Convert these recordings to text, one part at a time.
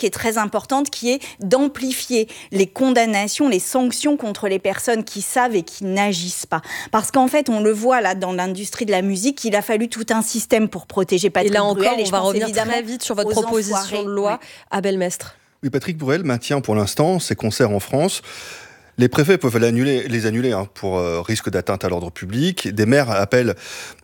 qui est très importante, qui est d'amplifier les condamnations, les sanctions contre les personnes qui savent et qui n'agissent pas. Parce qu'en fait, on le voit là dans l'industrie de la musique, il a fallu tout un système pour protéger Patrick Bruel. Et là encore, on va revenir très vite sur votre proposition de loi, Abel Mestre. Oui, Patrick Bruel maintient pour l'instant ses concerts en France. Les préfets peuvent les annuler pour risque d'atteinte à l'ordre public. Des maires appellent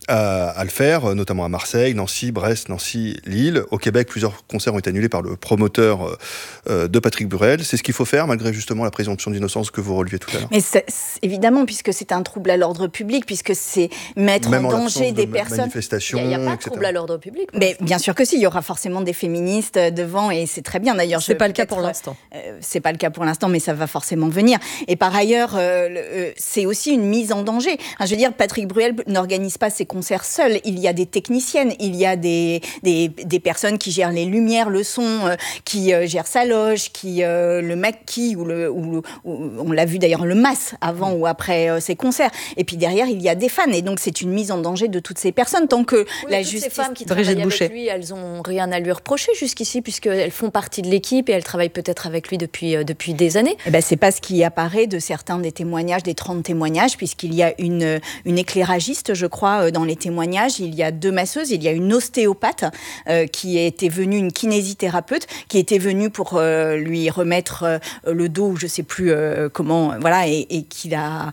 à le faire, notamment à Marseille, Nancy, Brest, Lille. Au Québec, plusieurs concerts ont été annulés par le promoteur de Patrick Bruel. C'est ce qu'il faut faire, malgré justement la présomption d'innocence que vous releviez tout à l'heure. Mais évidemment, puisque c'est un trouble à l'ordre public, puisque c'est mettre en danger des personnes. Il n'y a pas de trouble à l'ordre public. Mais bien sûr que si, il y aura forcément des féministes devant, et c'est très bien d'ailleurs. C'est pas le cas pour l'instant. C'est pas le cas pour l'instant, mais ça va forcément venir. Et par ailleurs, c'est aussi une mise en danger. Enfin, je veux dire, Patrick Bruel n'organise pas ses concerts seul. Il y a des techniciennes, il y a des personnes qui gèrent les lumières, le son, qui gèrent sa loge, qui le maquillent, ou on l'a vu d'ailleurs, le masse avant ou après ses concerts. Et puis derrière, il y a des fans. Et donc, c'est une mise en danger de toutes ces personnes. Tant que la justice... Ces femmes qui travaillent avec lui, elles n'ont rien à lui reprocher jusqu'ici, puisqu'elles font partie de l'équipe et elles travaillent peut-être avec lui depuis des années. Eh ben, c'est pas ce qui apparaît de certains des témoignages, des 30 témoignages, puisqu'il y a une éclairagiste, je crois, dans les témoignages. Il y a 2 masseuses, il y a une ostéopathe qui était venue, une kinésithérapeute, qui était venue pour lui remettre le dos, je ne sais plus comment, voilà, et qu'il a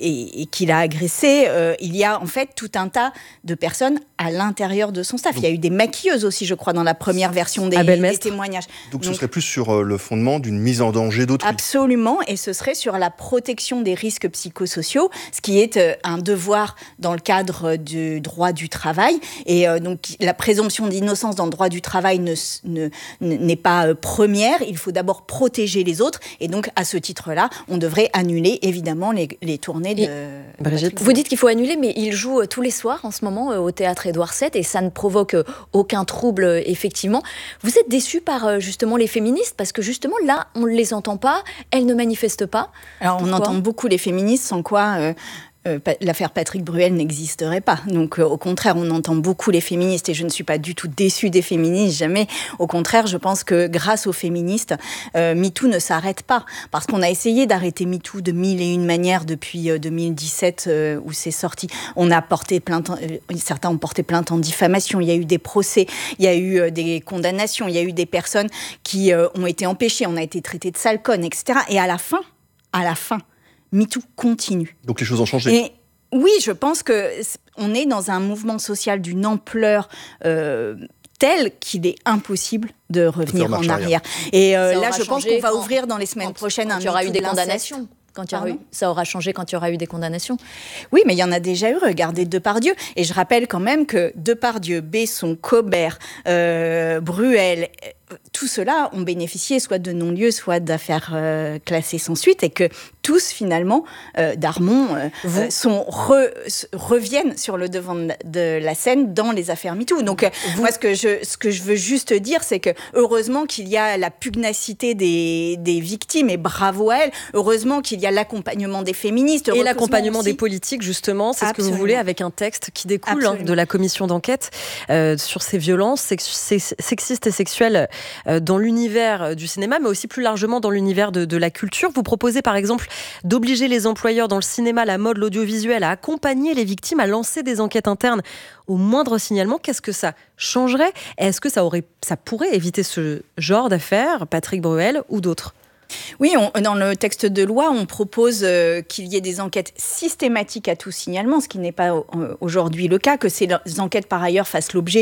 agressé. Il y a en fait tout un tas de personnes à l'intérieur de son staff. Il y a eu des maquilleuses aussi, je crois, dans la première version des témoignages. Donc ce serait plus sur le fondement d'une mise en danger d'autrui. Absolument, et ce serait sur la protection des risques psychosociaux, ce qui est un devoir dans le cadre du droit du travail. Et donc la présomption d'innocence dans le droit du travail n'est pas première. Il faut d'abord protéger les autres. Et donc à ce titre-là, on devrait annuler évidemment les tournées de... Brigitte, vous dites qu'il faut annuler, mais il joue tous les soirs en ce moment au théâtre Édouard VII et ça ne provoque aucun trouble, effectivement. Vous êtes déçus par justement les féministes parce que justement là, on ne les entend pas, elles ne manifestent pas. Alors on entend beaucoup les féministes, sans quoi... l'affaire Patrick Bruel n'existerait pas. Donc, au contraire, on entend beaucoup les féministes et je ne suis pas du tout déçue des féministes, jamais. Au contraire, je pense que grâce aux féministes, MeToo ne s'arrête pas. Parce qu'on a essayé d'arrêter MeToo de 1001 manières depuis 2017 où c'est sorti. On a porté plainte, certains ont porté plainte en diffamation, il y a eu des procès, il y a eu des condamnations, il y a eu des personnes qui ont été empêchées, on a été traités de sale conne, etc. Et à la fin, MeToo continue. Donc les choses ont changé. Et oui, je pense qu'on est dans un mouvement social d'une ampleur telle qu'il est impossible de revenir en arrière. Et là, je pense qu'on va ouvrir dans les semaines prochaines un MeToo. Il y aura eu des condamnations. Ça aura changé quand il y aura eu des condamnations. Oui, mais il y en a déjà eu. Regardez Depardieu. Et je rappelle quand même que Depardieu, Besson, Cobert, Bruel... tout cela ont bénéficié soit de non-lieux, soit d'affaires classées sans suite, et que tous, finalement, Darmon, reviennent sur le devant de la scène dans les affaires MeToo. Donc, moi, ce que je veux juste dire, c'est que heureusement qu'il y a la pugnacité des victimes, et bravo à elles. Heureusement qu'il y a l'accompagnement des féministes. Et l'accompagnement des politiques, justement, c'est Absolument. Ce que vous voulez, avec un texte qui découle de la commission d'enquête sur ces violences sexistes et sexuelles dans l'univers du cinéma, mais aussi plus largement dans l'univers de la culture. Vous proposez par exemple d'obliger les employeurs dans le cinéma, la mode, l'audiovisuel à accompagner les victimes, à lancer des enquêtes internes au moindre signalement. Qu'est-ce que ça changerait ? Est-ce que ça pourrait éviter ce genre d'affaires, Patrick Bruel ou d'autres ? Oui, dans le texte de loi, on propose qu'il y ait des enquêtes systématiques à tout signalement, ce qui n'est pas aujourd'hui le cas, que ces enquêtes par ailleurs fassent l'objet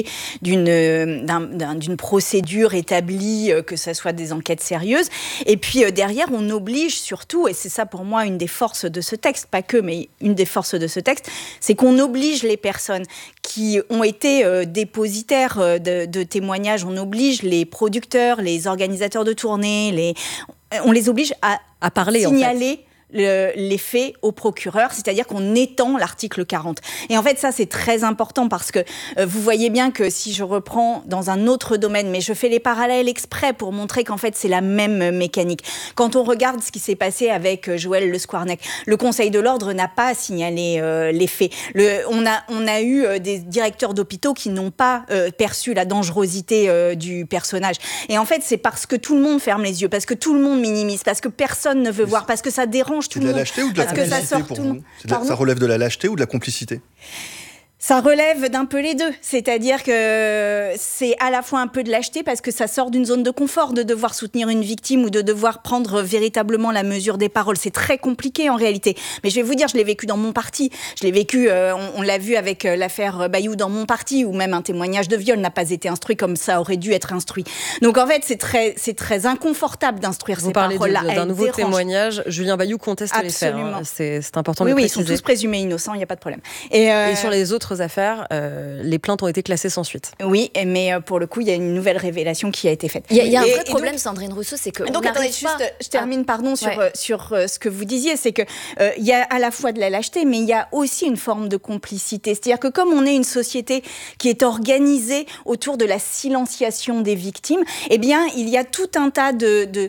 d'une procédure établie, que ce soit des enquêtes sérieuses. Et puis derrière, on oblige surtout, et c'est ça pour moi une des forces de ce texte, pas que, mais une des forces de ce texte, c'est qu'on oblige les personnes qui ont été dépositaires de témoignages, on oblige les producteurs, les organisateurs de tournées, on les oblige à parler, signaler les faits au procureur, c'est-à-dire qu'on étend l'article 40. Et en fait, ça, c'est très important parce que vous voyez bien que si je reprends dans un autre domaine, mais je fais les parallèles exprès pour montrer qu'en fait, c'est la même mécanique. Quand on regarde ce qui s'est passé avec Joël Le Squarnec, le Conseil de l'Ordre n'a pas signalé les faits. On a eu des directeurs d'hôpitaux qui n'ont pas perçu la dangerosité du personnage. Et en fait, c'est parce que tout le monde ferme les yeux, parce que tout le monde minimise, parce que personne ne veut voir, parce que ça dérange tout le monde. C'est de la lâcheté ou de la complicité pour vous ? Ça relève de la lâcheté ou de la complicité ? Ça relève d'un peu les deux, c'est-à-dire que c'est à la fois un peu de lâcheté parce que ça sort d'une zone de confort de devoir soutenir une victime ou de devoir prendre véritablement la mesure des paroles. C'est très compliqué en réalité. Mais je vais vous dire, je l'ai vécu dans mon parti. Je l'ai vécu, on l'a vu avec l'affaire Bayou dans mon parti, où même un témoignage de viol n'a pas été instruit comme ça aurait dû être instruit. Donc en fait, c'est très inconfortable d'instruire ces paroles-là. Vous parlez d'un nouveau témoignage. Julien Bayou conteste les faits. Hein. C'est important de préciser. Oui, ils sont tous présumés innocents, il n'y a pas de problème. Et sur les autres affaires, les plaintes ont été classées sans suite. Oui, mais pour le coup, il y a une nouvelle révélation qui a été faite. Il y a un vrai problème, Sandrine Rousseau, c'est que donc attendez, je termine sur ce que vous disiez, c'est que il y a à la fois de la lâcheté, mais il y a aussi une forme de complicité. C'est-à-dire que comme on est une société qui est organisée autour de la silenciation des victimes, eh bien, il y a tout un tas de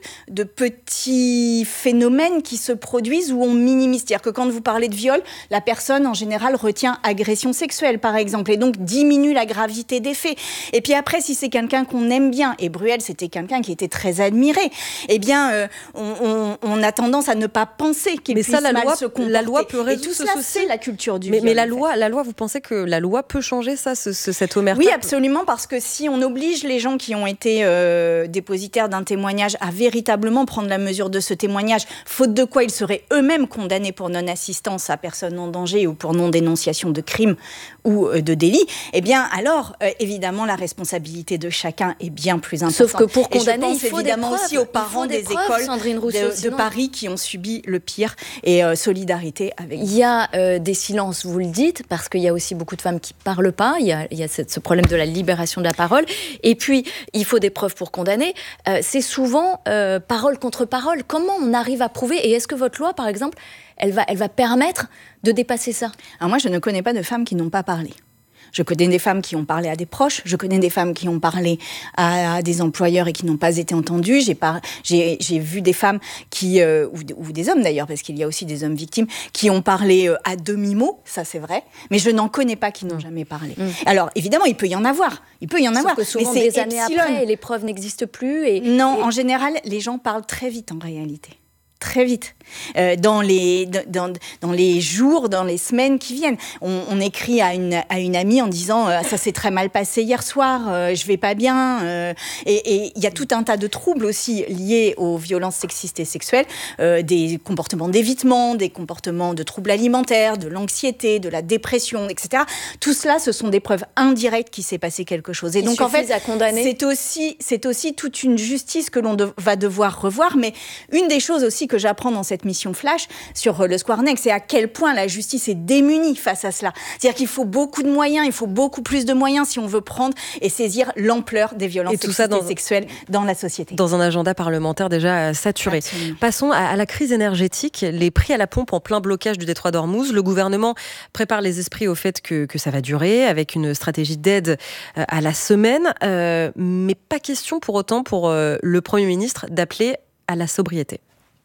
petits phénomènes qui se produisent où on minimise. C'est-à-dire que quand vous parlez de viol, la personne en général retient agression sexuelle, par exemple, et donc diminue la gravité des faits. Et puis après, si c'est quelqu'un qu'on aime bien, et Bruel, c'était quelqu'un qui était très admiré, eh bien, on a tendance à ne pas penser qu'il puisse mal se comporter. La loi peut résoudre et tout cela, c'est la culture du viol. Mais la loi, vous pensez que la loi peut changer ça, cette omerta ? Oui, absolument, parce que si on oblige les gens qui ont été dépositaires d'un témoignage à véritablement prendre la mesure de ce témoignage, faute de quoi ils seraient eux-mêmes condamnés pour non-assistance à personne en danger ou pour non-dénonciation de crime ou de délit, eh bien alors, évidemment, la responsabilité de chacun est bien plus importante. Sauf que pour condamner, il faut évidemment des preuves. aussi aux parents des écoles de Paris qui ont subi le pire, et solidarité avec vous. Il y a des silences, vous le dites, parce qu'il y a aussi beaucoup de femmes qui ne parlent pas, il y a ce problème de la libération de la parole, et puis il faut des preuves pour condamner. C'est souvent parole contre parole. Comment on arrive à prouver, et est-ce que votre loi, par exemple, elle va permettre de dépasser ça ? Alors moi, je ne connais pas de femmes qui n'ont pas parlé. Je connais des femmes qui ont parlé à des proches, je connais des femmes qui ont parlé à des employeurs et qui n'ont pas été entendues. J'ai vu des femmes qui, ou des hommes d'ailleurs, parce qu'il y a aussi des hommes victimes, qui ont parlé à demi-mot, ça c'est vrai, mais je n'en connais pas qui n'ont jamais parlé. Alors évidemment, il peut y en avoir. Sauf que souvent, mais des années après, les preuves n'existent plus. En général, les gens parlent très vite en réalité. Très vite, dans les jours, dans les semaines qui viennent. On écrit à une amie en disant ça s'est très mal passé hier soir, je vais pas bien. Et il y a tout un tas de troubles aussi liés aux violences sexistes et sexuelles, des comportements d'évitement, des comportements de troubles alimentaires, de l'anxiété, de la dépression, etc. Tout cela, ce sont des preuves indirectes qu'il s'est passé quelque chose. Et donc en fait, c'est aussi toute une justice que l'on va devoir revoir. Mais une des choses aussi que j'apprends dans cette mission Flash sur le Squarnec, c'est à quel point la justice est démunie face à cela. C'est-à-dire qu'il faut beaucoup de moyens, il faut beaucoup plus de moyens si on veut prendre et saisir l'ampleur des violences sexistes et sexuelles dans la société. Dans un agenda parlementaire déjà saturé. Absolument. Passons à la crise énergétique, les prix à la pompe en plein blocage du détroit d'Ormuz. Le gouvernement prépare les esprits au fait que ça va durer, avec une stratégie d'aide à la semaine, mais pas question pour autant pour le Premier ministre d'appeler à la sobriété.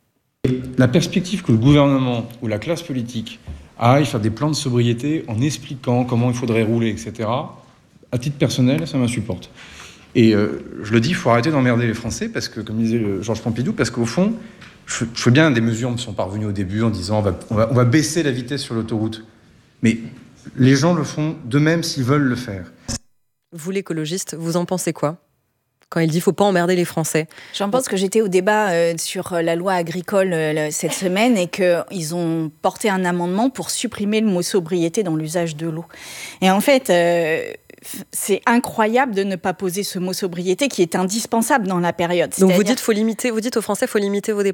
La perspective que le gouvernement ou la classe politique aille faire des plans de sobriété en expliquant comment il faudrait rouler, etc., à titre personnel, ça m'insupporte. Et je le dis, il faut arrêter d'emmerder les Français, parce que, comme disait Georges Pompidou, parce qu'au fond, je fais bien des mesures me sont parvenues au début en disant on va baisser la vitesse sur l'autoroute. Mais les gens le font d'eux-mêmes s'ils veulent le faire. Vous, l'écologiste, vous en pensez quoi ? Quand il dit qu'il ne faut pas emmerder les Français. J'en pense que j'étais au débat sur la loi agricole cette semaine et qu'ils ont porté un amendement pour supprimer le mot sobriété dans l'usage de l'eau. Et en fait, c'est incroyable de ne pas poser ce mot sobriété qui est indispensable dans la période. Donc vous dites aux Français, il faut limiter vos déplacements ?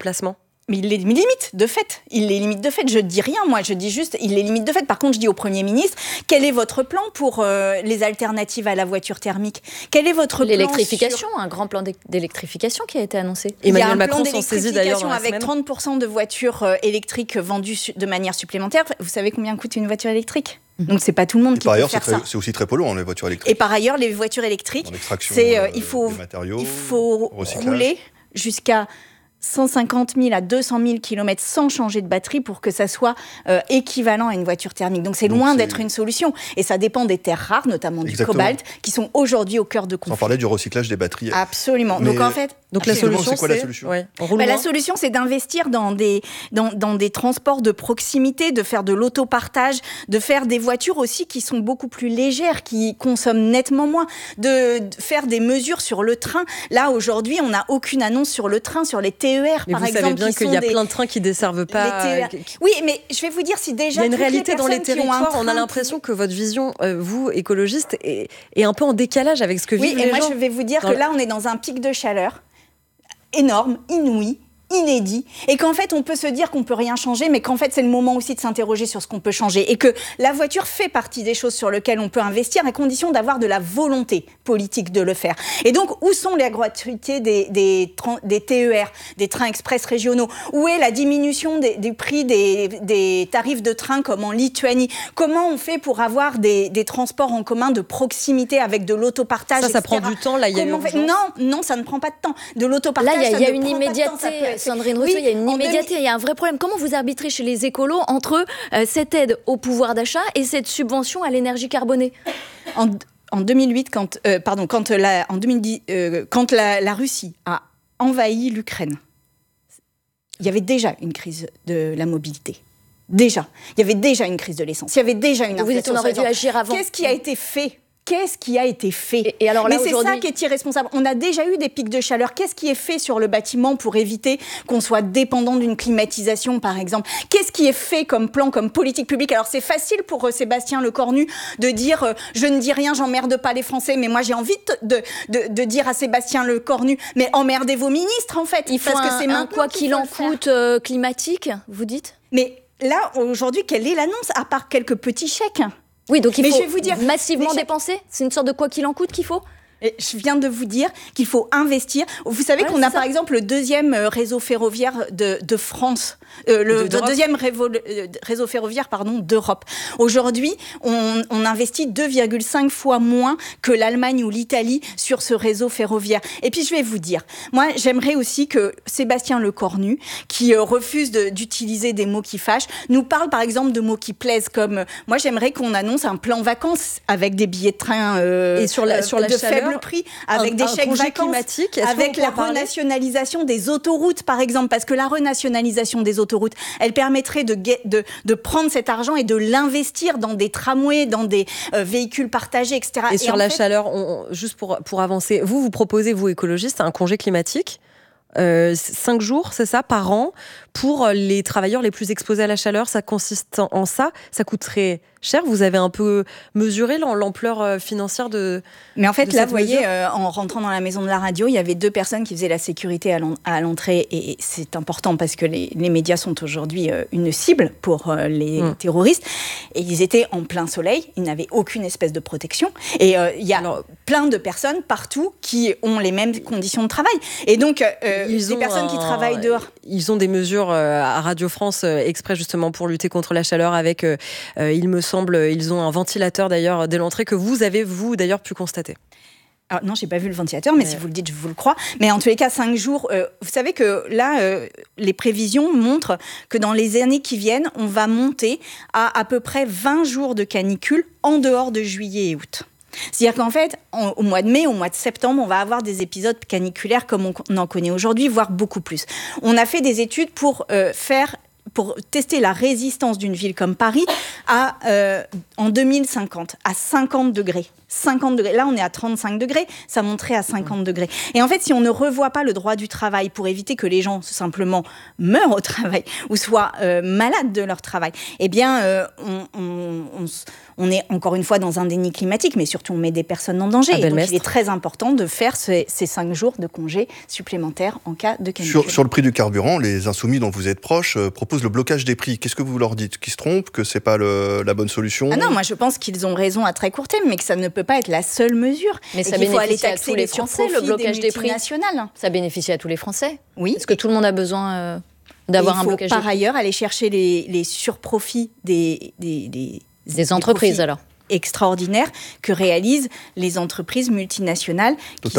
Mais il les limite de fait. Il les limite de fait. Je dis rien, moi. Je dis juste, il les limite de fait. Par contre, je dis au Premier ministre, quel est votre plan pour les alternatives à la voiture thermique ? Quel est votre plan l'électrification, un grand plan d'électrification qui a été annoncé. Emmanuel Macron s'en saisit d'ailleurs dans la avec semaine. 30% de voitures électriques vendues de manière supplémentaire. Vous savez combien coûte une voiture électrique ? Donc c'est pas tout le monde qui peut faire ça. C'est aussi très polluant, les voitures électriques. Et par ailleurs, les voitures électriques, il faut rouler jusqu'à 150 000 à 200 000 km sans changer de batterie pour que ça soit équivalent à une voiture thermique. Donc c'est loin d'être une solution. Et ça dépend des terres rares, notamment du cobalt, qui sont aujourd'hui au cœur de conflit. Sans parler du recyclage des batteries. Absolument. Mais donc en fait... la solution, c'est quoi la solution ? La solution, c'est d'investir dans des transports de proximité, de faire de l'autopartage, de faire des voitures aussi qui sont beaucoup plus légères, qui consomment nettement moins, de faire des mesures sur le train. Là, aujourd'hui, on n'a aucune annonce sur le train, sur les TER, mais par exemple. Vous savez bien qu'il y a plein de trains qui ne desservent pas... Oui, mais je vais vous dire, si déjà... Il y a une réalité dans les territoires, on a l'impression que votre vision, vous, écologiste, est un peu en décalage avec ce que vivent les gens. Oui, et moi, je vais vous dire que là, on est dans un pic de chaleur énorme, inouï, inédit, et qu'en fait on peut se dire qu'on peut rien changer, mais qu'en fait c'est le moment aussi de s'interroger sur ce qu'on peut changer, et que la voiture fait partie des choses sur lesquelles on peut investir à condition d'avoir de la volonté politique de le faire. Et donc où sont les gratuités des TER, des trains express régionaux ? Où est la diminution du prix des tarifs de train comme en Lituanie ? Comment on fait pour avoir des transports en commun de proximité avec de l'autopartage, ça prend du temps, là il y a urgence. Non, ça ne prend pas de temps. De l'autopartage, là il y a une immédiateté. Sandrine Rousseau, il y a une immédiateté, il y a un vrai problème. Comment vous arbitrez chez les écolos entre cette aide au pouvoir d'achat et cette subvention à l'énergie carbonée ? En 2008, quand la Russie a envahi l'Ukraine, il y avait déjà une crise de la mobilité. Déjà. Il y avait déjà une crise de l'essence. Il y avait déjà une inflation. Vous dites qu'on aurait dû agir avant. Qu'est-ce qui a été fait ? Qu'est-ce qui a été fait ? Et alors là, mais c'est ça qui est irresponsable. On a déjà eu des pics de chaleur. Qu'est-ce qui est fait sur le bâtiment pour éviter qu'on soit dépendant d'une climatisation, par exemple ? Qu'est-ce qui est fait comme plan, comme politique publique ? Alors c'est facile pour Sébastien Lecornu de dire je ne dis rien, j'emmerde pas les Français. Mais moi j'ai envie de dire à Sébastien Lecornu, mais emmerdez vos ministres en fait. Il faut un quoi qu'il en coûte climatique, vous dites ? Mais là aujourd'hui, quelle est l'annonce à part quelques petits chèques ? Oui, donc il faut massivement dépenser ? C'est une sorte de quoi qu'il en coûte qu'il faut ? Et je viens de vous dire qu'il faut investir. Vous savez qu'on a par exemple le deuxième réseau ferroviaire de France, deuxième réseau ferroviaire d'Europe. Aujourd'hui, on investit 2,5 fois moins que l'Allemagne ou l'Italie sur ce réseau ferroviaire. Et puis je vais vous dire, moi j'aimerais aussi que Sébastien Lecornu, qui refuse d'utiliser des mots qui fâchent, nous parle par exemple de mots qui plaisent, comme moi j'aimerais qu'on annonce un plan vacances avec des billets de train et sur la faible prix, avec des chèques vacances, avec la renationalisation des autoroutes, par exemple, parce que la renationalisation des autoroutes, elle permettrait de prendre cet argent et de l'investir dans des tramways, dans des véhicules partagés, etc. Et sur la chaleur, juste pour avancer, vous proposez, vous écologistes, un congé climatique 5 jours, c'est ça, par an, pour les travailleurs les plus exposés à la chaleur. Ça consiste en ça. Ça coûterait cher. Vous avez un peu mesuré l'ampleur financière de... Mais en fait, là, vous voyez, en rentrant dans la maison de la radio, il y avait 2 personnes qui faisaient la sécurité à l'entrée. Et c'est important parce que les médias sont aujourd'hui une cible pour les terroristes. Et ils étaient en plein soleil. Ils n'avaient aucune espèce de protection. Et il y a plein de personnes partout qui ont les mêmes conditions de travail. Et donc, des personnes qui travaillent dehors. Ils ont des mesures à Radio France exprès justement pour lutter contre la chaleur avec, il me semble, ils ont un ventilateur d'ailleurs dès l'entrée que vous avez, vous d'ailleurs, pu constater. Alors non, j'ai pas vu le ventilateur, mais si vous le dites, je vous le crois. Mais en tous les cas, 5 jours, vous savez que là, les prévisions montrent que dans les années qui viennent, on va monter à peu près 20 jours de canicule en dehors de juillet et août. C'est-à-dire qu'en fait, au mois de mai, au mois de septembre, on va avoir des épisodes caniculaires comme on en connaît aujourd'hui, voire beaucoup plus. On a fait des études pour tester la résistance d'une ville comme Paris en 2050, à 50 degrés. 50 degrés. Là, on est à 35 degrés, ça monterait à 50 degrés. Et en fait, si on ne revoit pas le droit du travail pour éviter que les gens simplement meurent au travail ou soient malades de leur travail, eh bien, on est encore une fois dans un déni climatique, mais surtout on met des personnes en danger. Et donc, il est très important de faire ces 5 jours de congés supplémentaires en cas de canicule. Sur le prix du carburant, les Insoumis dont vous êtes proches proposent le blocage des prix. Qu'est-ce que vous leur dites ? Qu'ils se trompent ? Que c'est pas la bonne solution ? Ah non, moi je pense qu'ils ont raison à très court terme, mais que ça ne peut pas être la seule mesure. Mais ça bénéficie à tous les Français, le blocage des prix. Ça bénéficie à tous les Français. Oui. Est-ce que tout le monde a besoin d'avoir un blocage des prix ? Par ailleurs, aller chercher les surprofits des entreprises alors extraordinaires que réalisent les entreprises multinationales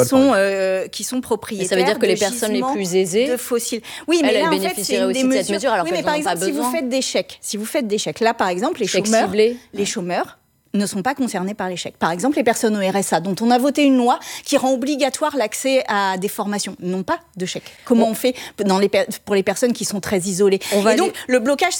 qui sont propriétaires. Mais ça veut dire que les personnes les plus aisées de fossiles. Oui, mais là en fait c'est une des mesures. Cette mesure, alors oui, mais par exemple, si vous faites des chèques, là par exemple, les chômeurs ne sont pas concernés par les chèques. Par exemple, les personnes au RSA, dont on a voté une loi qui rend obligatoire l'accès à des formations, n'ont pas de chèque. Comment on fait pour les personnes qui sont très isolées ? Et donc, le blocage,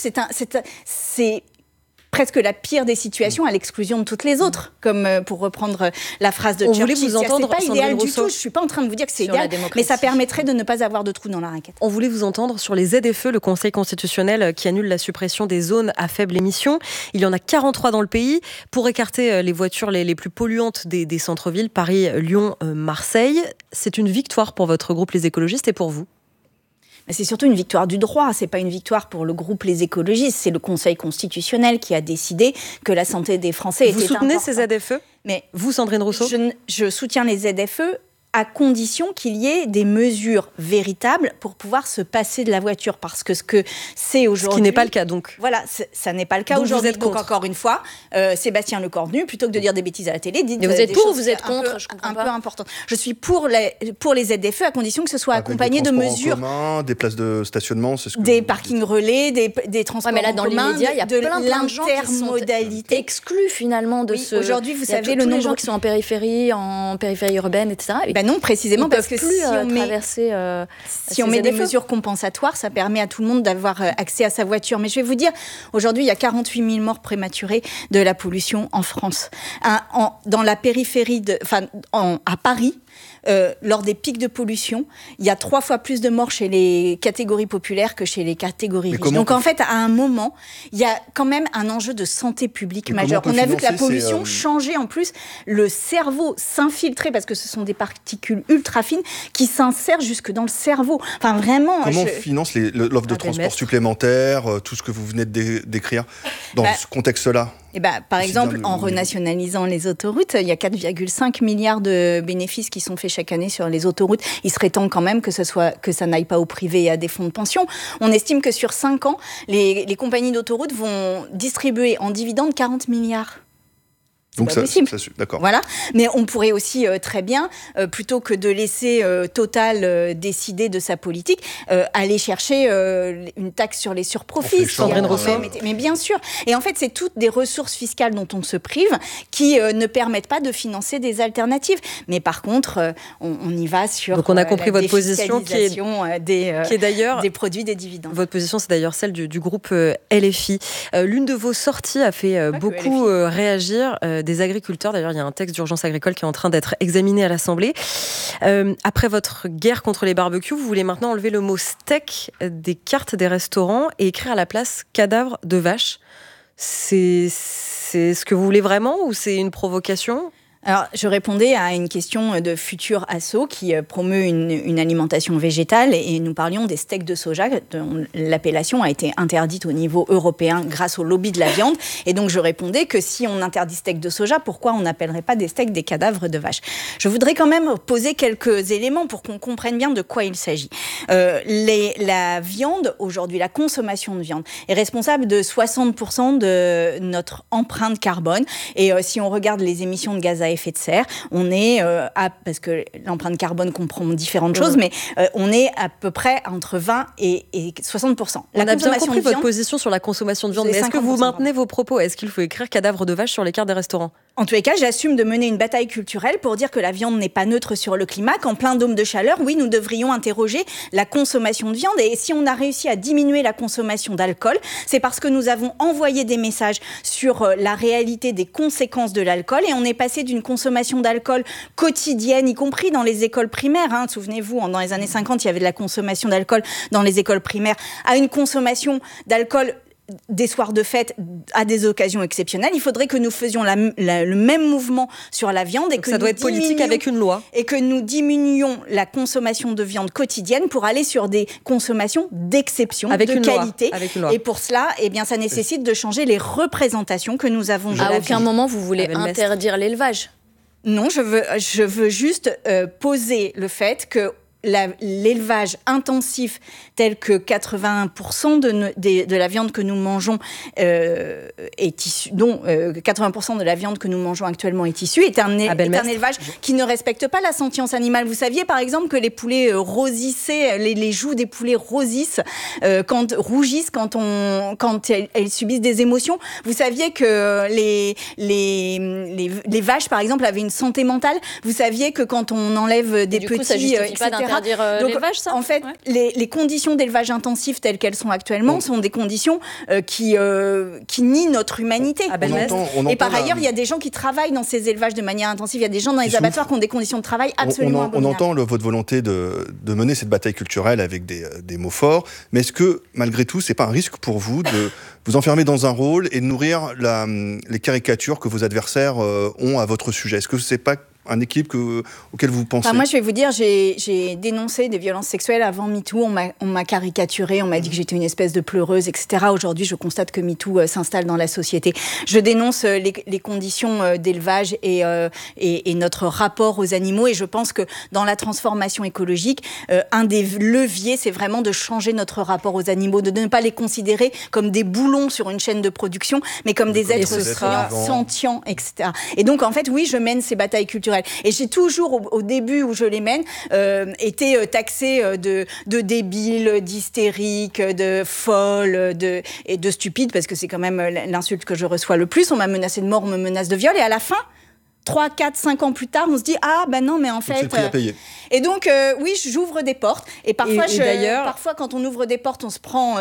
c'est presque la pire des situations à l'exclusion de toutes les autres, comme pour reprendre la phrase de Churchill. On voulait vous entendre, c'est pas idéal du tout, je suis pas en train de vous dire que c'est idéal, mais ça permettrait de ne pas avoir de trous dans la raquette. On voulait vous entendre sur les ZFE, le Conseil constitutionnel qui annule la suppression des zones à faible émission. Il y en a 43 dans le pays pour écarter les voitures les plus polluantes des centres-villes, Paris, Lyon, Marseille. C'est une victoire pour votre groupe Les Écologistes et pour vous ? C'est surtout une victoire du droit, c'est pas une victoire pour le groupe Les Écologistes, c'est le Conseil constitutionnel qui a décidé que la santé des Français était importante. Vous soutenez ces ZFE ? Mais vous, Sandrine Rousseau ? Je soutiens les ZFE à condition qu'il y ait des mesures véritables pour pouvoir se passer de la voiture. Parce que ce que c'est aujourd'hui... Ce qui n'est pas le cas, donc. Voilà, ça n'est pas le cas donc aujourd'hui. Vous êtes contre. Donc encore une fois, Sébastien Lecornu, plutôt que de dire des bêtises à la télé, dites vous êtes des pour choses ou vous êtes contre ? Je comprends pas. Peu importantes. Je suis pour les ZFE à condition que ce soit accompagné de mesures... En commun, des places de stationnement, c'est ce que des parkings relais, des transports mais là, dans en commun, l'immédiat, il y a plein de gens qui sont exclus finalement de ce... Aujourd'hui, vous savez, le nombre de gens qui sont en périphérie urbaine, etc. Ben non, précisément parce que si on met des mesures compensatoires, ça permet à tout le monde d'avoir accès à sa voiture. Mais je vais vous dire, aujourd'hui, il y a 48 000 morts prématurées de la pollution en France. Dans la périphérie, à Paris, lors des pics de pollution, il y a 3 fois plus de morts chez les catégories populaires que chez les catégories riches. Donc en fait, à un moment, il y a quand même un enjeu de santé publique majeur. On a vu que la pollution changeait en plus, le cerveau s'infiltrait parce que ce sont des particules ultra fines qui s'insèrent jusque dans le cerveau. Enfin vraiment. Comment on finance l'offre de transport supplémentaire, tout ce que vous venez de décrire dans ce contexte-là ? Par exemple, en renationalisant les autoroutes, il y a 4,5 milliards de bénéfices qui sont faits chaque année sur les autoroutes. Il serait temps quand même que ça n'aille pas au privé et à des fonds de pension. On estime que sur 5 ans, les compagnies d'autoroutes vont distribuer en dividendes 40 milliards. Donc ça, d'accord. Voilà. Mais on pourrait aussi très bien, plutôt que de laisser Total décider de sa politique, aller chercher une taxe sur les surprofits. Sandrine Rousseau. Mais bien sûr. Et en fait, c'est toutes des ressources fiscales dont on se prive qui ne permettent pas de financer des alternatives. Mais par contre, on y va sur donc on a compris votre position qui est d'ailleurs des produits des dividendes. Votre position, c'est d'ailleurs celle du groupe LFI. L'une de vos sorties a fait beaucoup réagir des agriculteurs. D'ailleurs, il y a un texte d'urgence agricole qui est en train d'être examiné à l'Assemblée. Après votre guerre contre les barbecues, vous voulez maintenant enlever le mot steak des cartes des restaurants et écrire à la place cadavre de vache. C'est ce que vous voulez vraiment ou c'est une provocation ? Alors, je répondais à une question de Futur Asso qui promeut une alimentation végétale et nous parlions des steaks de soja dont l'appellation a été interdite au niveau européen grâce au lobby de la viande. Et donc, je répondais que si on interdit steak de soja, pourquoi on n'appellerait pas des steaks des cadavres de vaches ? Je voudrais quand même poser quelques éléments pour qu'on comprenne bien de quoi il s'agit. La viande, aujourd'hui, la consommation de viande est responsable de 60% de notre empreinte carbone. Et si on regarde les émissions de gaz à effet de serre, on est parce que l'empreinte carbone comprend différentes choses, mais on est à peu près entre 20 et 60%. On a bien compris votre position sur la consommation de viande, mais est-ce que vous maintenez vos propos ? Est-ce qu'il faut écrire cadavre de vache sur les cartes des restaurants ? En tous les cas, j'assume de mener une bataille culturelle pour dire que la viande n'est pas neutre sur le climat, qu'en plein dôme de chaleur, oui, nous devrions interroger la consommation de viande. Et si on a réussi à diminuer la consommation d'alcool, c'est parce que nous avons envoyé des messages sur la réalité des conséquences de l'alcool. Et on est passé d'une consommation d'alcool quotidienne, y compris dans les écoles primaires. Souvenez-vous, dans les années 50, il y avait de la consommation d'alcool dans les écoles primaires, à une consommation d'alcool des soirs de fête à des occasions exceptionnelles. Il faudrait que nous faisions le même mouvement sur la viande. Donc ça doit être politique avec une loi. Et que nous diminuions la consommation de viande quotidienne pour aller sur des consommations d'exception, avec de qualité. Et pour cela, ça nécessite de changer les représentations que nous avons. À aucun moment, vous voulez interdire l'élevage ? Non, je veux juste poser le fait que l'élevage intensif tel que 80% de la viande que nous mangeons est issue, dont 80% de la viande que nous mangeons actuellement est issue, est un élevage qui ne respecte pas la sentience animale. Vous saviez par exemple que les poulets rosissaient, les joues des poulets rougissent quand elles subissent des émotions. Vous saviez que les vaches par exemple avaient une santé mentale. Vous saviez que quand on enlève des petits, ça justifie pas d'interdire l'élevage, ça ? En fait, les conditions d'élevage intensif telles qu'elles sont actuellement sont des conditions qui nient notre humanité. Et par ailleurs, il y a des gens qui travaillent dans ces élevages de manière intensive. Il y a des gens dans les abattoirs qui ont des conditions de travail absolument abominables. On entend votre volonté de mener cette bataille culturelle avec des mots forts, mais est-ce que, malgré tout, c'est pas un risque pour vous de vous enfermer dans un rôle et de nourrir les caricatures que vos adversaires ont à votre sujet ? Est-ce que c'est pas un équilibre auquel vous pensez ? Moi, je vais vous dire, j'ai dénoncé des violences sexuelles avant MeToo. On m'a caricaturé, on m'a dit que j'étais une espèce de pleureuse, etc. Aujourd'hui, je constate que MeToo s'installe dans la société. Je dénonce les conditions d'élevage et notre rapport aux animaux. Et je pense que dans la transformation écologique, un des leviers, c'est vraiment de changer notre rapport aux animaux, de ne pas les considérer comme des boulons sur une chaîne de production, mais comme des êtres sentients, etc. Et donc, en fait, oui, je mène ces batailles culturelles. Et j'ai toujours, au début où je les mène, été taxée de débile, d'hystérique, de folle et de stupide, parce que c'est quand même l'insulte que je reçois le plus. On m'a menacé de mort, on me menace de viol. Et à la fin, 3, 4, 5 ans plus tard, on se dit « Ah, ben non, mais en fait... » C'est le prix à payer. Et donc, oui, j'ouvre des portes. Et parfois, parfois, quand on ouvre des portes, on se prend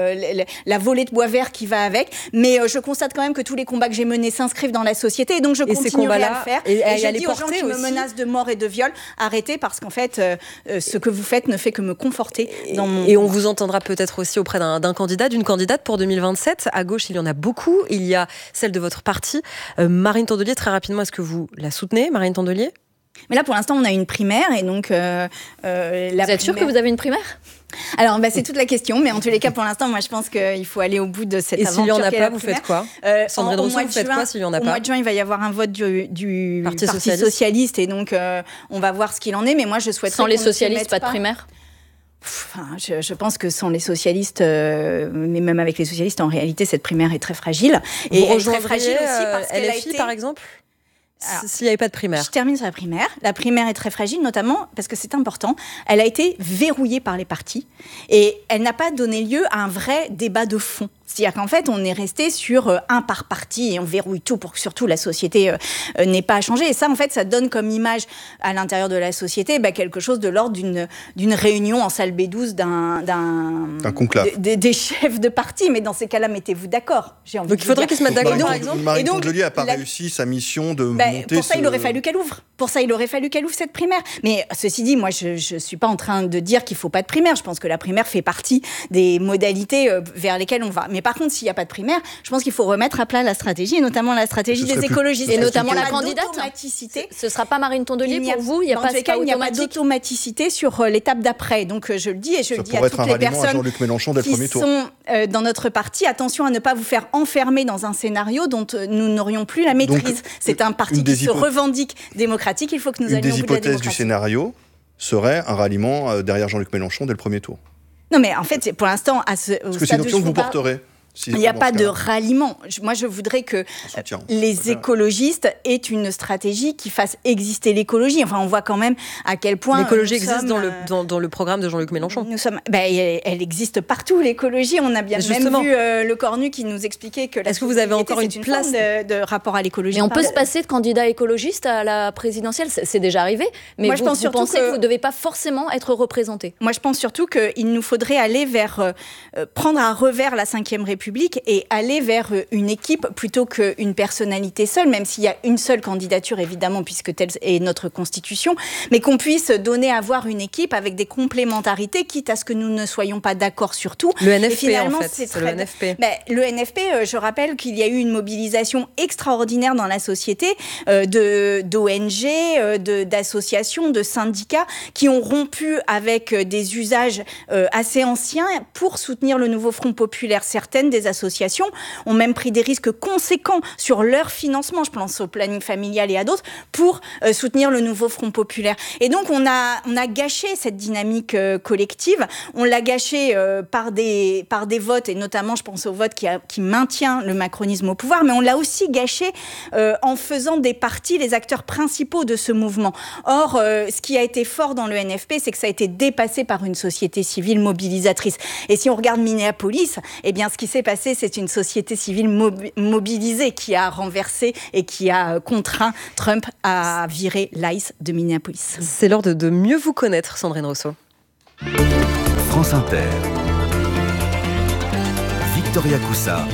la volée de bois vert qui va avec. Mais je constate quand même que tous les combats que j'ai menés s'inscrivent dans la société. Et donc, je continuerai à le faire. Et je dis aux gens qui me menacent de mort et de viol, arrêtez, parce qu'en fait, ce que vous faites ne fait que me conforter dans mon... Et on vous entendra peut-être aussi auprès d'un candidat, d'une candidate pour 2027. À gauche, il y en a beaucoup. Il y a celle de votre parti. Marine Tondelier, très rapidement, est-ce que vous la soutenez, Marine Tondelier ? Mais là, pour l'instant, on a une primaire et donc... vous êtes sûre que vous avez une primaire ? Alors, c'est toute la question, mais en tous les cas, pour l'instant, moi, je pense qu'il faut aller au bout de cette aventure. Et s'il n'y en a pas, vous faites quoi ? Sandrine Rousseau, vous faites quoi s'il n'y en a pas ? Au mois de juin, il va y avoir un vote du Parti socialiste, et donc on va voir ce qu'il en est, mais moi, je souhaiterais... Sans les socialistes, pas de primaire ? Je pense que sans les socialistes, mais même avec les socialistes, en réalité, cette primaire est très fragile. Et elle est très fragile aussi parce qu'elle a été... par exemple ? S'il n'y avait pas de primaire. Je termine sur la primaire. La primaire est très fragile, notamment parce que c'est important. Elle a été verrouillée par les partis et elle n'a pas donné lieu à un vrai débat de fond. C'est-à-dire qu'en fait, on est resté sur un par parti et on verrouille tout pour que surtout la société n'ait pas à changer. Et ça, en fait, ça donne comme image à l'intérieur de la société quelque chose de l'ordre d'une réunion en salle B12 d'un conclave. Des chefs de parti. Mais dans ces cas-là, mettez-vous d'accord. Donc il faudrait qu'ils se mettent d'accord, par exemple. Marine Tondelier n'a pas réussi sa mission de monter... Pour ça, il aurait fallu qu'elle ouvre. Pour ça, il aurait fallu qu'elle ouvre cette primaire. Mais ceci dit, moi, je ne suis pas en train de dire qu'il ne faut pas de primaire. Je pense que la primaire fait partie des modalités vers lesquelles on va. Mais par contre, s'il n'y a pas de primaire, je pense qu'il faut remettre à plat la stratégie, et notamment la stratégie des écologistes. Et notamment la candidate. Ce ne sera pas Marine Tondelier pour vous. Il n'y a pas d'automaticité sur l'étape d'après. Donc je le dis, et je le dis à toutes les personnes qui sont dans notre parti, attention à ne pas vous faire enfermer dans un scénario dont nous n'aurions plus la maîtrise. Donc, c'est un parti qui se revendique démocratique. Il faut que nous allions au bout de la démocratie. Une des hypothèses du scénario serait un ralliement derrière Jean-Luc Mélenchon dès le premier tour. Non, mais en fait, pour l'instant, est-ce que c'est une option que vous porterez Si, il n'y a pas de ralliement. Moi, je voudrais que les écologistes aient une stratégie qui fasse exister l'écologie. Enfin, on voit quand même à quel point... L'écologie existe dans le programme de Jean-Luc Mélenchon. Elle existe partout, l'écologie. On a bien même vu Le Cornu qui nous expliquait que... Est-ce que vous avez encore une place de rapport à l'écologie? Mais on peut se passer de candidat écologiste à la présidentielle, c'est déjà arrivé. Mais vous pensez que vous ne devez pas forcément être représenté? Moi, je pense surtout qu'il nous faudrait aller vers... prendre à revers la Ve République et aller vers une équipe plutôt qu'une personnalité seule, même s'il y a une seule candidature, évidemment, puisque telle est notre Constitution, mais qu'on puisse donner à voir une équipe avec des complémentarités, quitte à ce que nous ne soyyons pas d'accord sur tout. Le NFP, en fait, c'est le NFP. Le NFP, je rappelle qu'il y a eu une mobilisation extraordinaire dans la société d'ONG, d'associations, de syndicats qui ont rompu avec des usages assez anciens pour soutenir le nouveau Front populaire. Certaines des associations ont même pris des risques conséquents sur leur financement, je pense au planning familial et à d'autres, pour soutenir le nouveau Front populaire. Et donc on a gâché cette dynamique collective, on l'a gâché par des votes, et notamment je pense au vote qui maintient le macronisme au pouvoir, mais on l'a aussi gâché en faisant des partis les acteurs principaux de ce mouvement. Or, ce qui a été fort dans le NFP, c'est que ça a été dépassé par une société civile mobilisatrice. Et si on regarde Minneapolis, eh bien ce qui s'est passé, c'est une société civile mobilisée qui a renversé et qui a contraint Trump à virer l'ICE de Minneapolis. C'est l'heure de mieux vous connaître, Sandrine Rousseau. France Inter. Victoria Coussa.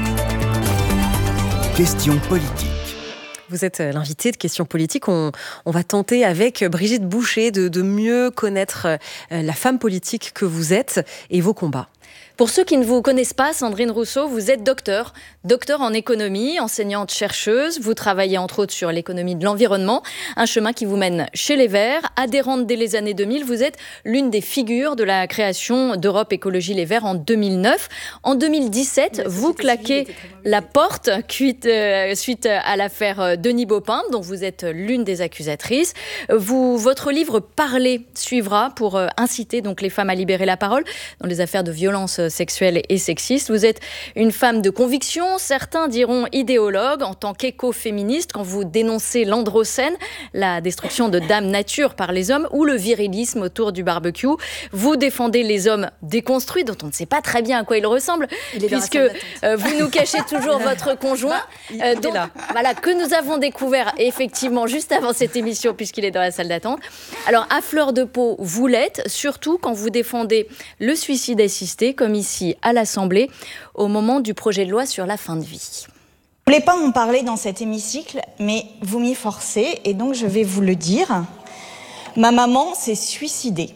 Question politique. Vous êtes l'invité de Questions politiques. On va tenter avec Brigitte Boucher de mieux connaître la femme politique que vous êtes et vos combats. Pour ceux qui ne vous connaissent pas, Sandrine Rousseau, vous êtes docteur en économie, enseignante-chercheuse. Vous travaillez entre autres sur l'économie de l'environnement, un chemin qui vous mène chez les Verts. Adhérente dès les années 2000, vous êtes l'une des figures de la création d'Europe Écologie Les Verts en 2009. En 2017, vous claquez la porte suite à l'affaire Denis Baupin, dont vous êtes l'une des accusatrices. Votre livre Parler suivra pour inciter donc les femmes à libérer la parole dans les affaires de violence sexuelle et sexiste. Vous êtes une femme de conviction, certains diront idéologue, en tant qu'écoféministe, quand vous dénoncez l'androcène, la destruction de Dame Nature par les hommes, ou le virilisme autour du barbecue. Vous défendez les hommes déconstruits, dont on ne sait pas très bien à quoi ils ressemblent, puisque vous nous cachez toujours votre conjoint, que nous avons découvert effectivement juste avant cette émission, puisqu'il est dans la salle d'attente. Alors, à fleur de peau, vous l'êtes, surtout quand vous défendez le suicide assisté, comme ici à l'Assemblée, au moment du projet de loi sur la fin de vie. Je ne voulais pas en parler dans cet hémicycle, mais vous m'y forcez, et donc je vais vous le dire. Ma maman s'est suicidée.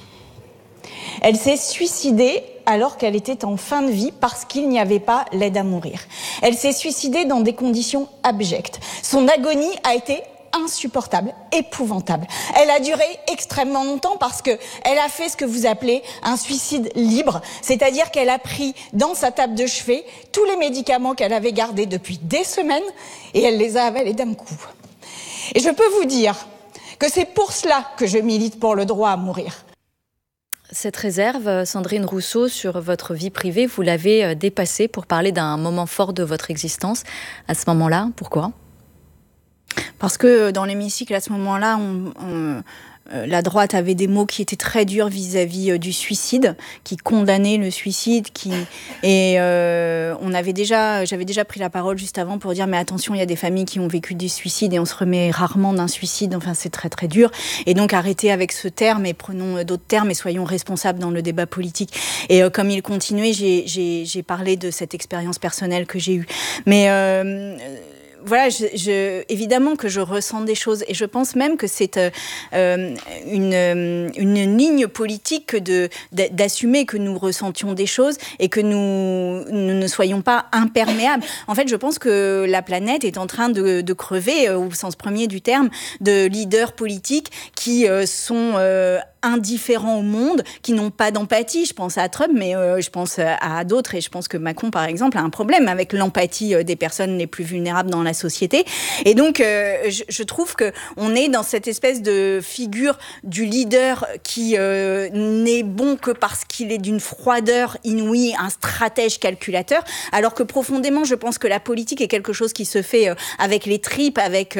Elle s'est suicidée alors qu'elle était en fin de vie parce qu'il n'y avait pas l'aide à mourir. Elle s'est suicidée dans des conditions abjectes. Son agonie a été insupportable, épouvantable. Elle a duré extrêmement longtemps parce que elle a fait ce que vous appelez un suicide libre, c'est-à-dire qu'elle a pris dans sa table de chevet tous les médicaments qu'elle avait gardés depuis des semaines et elle les a avalés d'un coup. Et je peux vous dire que c'est pour cela que je milite pour le droit à mourir. Cette réserve, Sandrine Rousseau, sur votre vie privée, vous l'avez dépassée pour parler d'un moment fort de votre existence. À ce moment-là, pourquoi ? Parce que dans l'hémicycle, à ce moment-là, la droite avait des mots qui étaient très durs vis-à-vis du suicide, qui condamnaient le suicide, j'avais déjà pris la parole juste avant pour dire mais attention, il y a des familles qui ont vécu des suicides et on se remet rarement d'un suicide, enfin c'est très très dur. Et donc arrêtez avec ce terme et prenons d'autres termes et soyons responsables dans le débat politique. Et comme il continuait, j'ai parlé de cette expérience personnelle que j'ai eue. Mais voilà, évidemment que je ressens des choses et je pense même que c'est une ligne politique d'assumer que nous ressentions des choses et que nous ne soyons pas imperméables. En fait, je pense que la planète est en train de crever, au sens premier du terme, de leaders politiques qui sont indifférents au monde, qui n'ont pas d'empathie. Je pense à Trump, mais je pense à d'autres, et je pense que Macron, par exemple, a un problème avec l'empathie des personnes les plus vulnérables dans la société. Et donc, je trouve qu'on est dans cette espèce de figure du leader qui n'est bon que parce qu'il est d'une froideur inouïe, un stratège calculateur, alors que profondément, je pense que la politique est quelque chose qui se fait avec les tripes,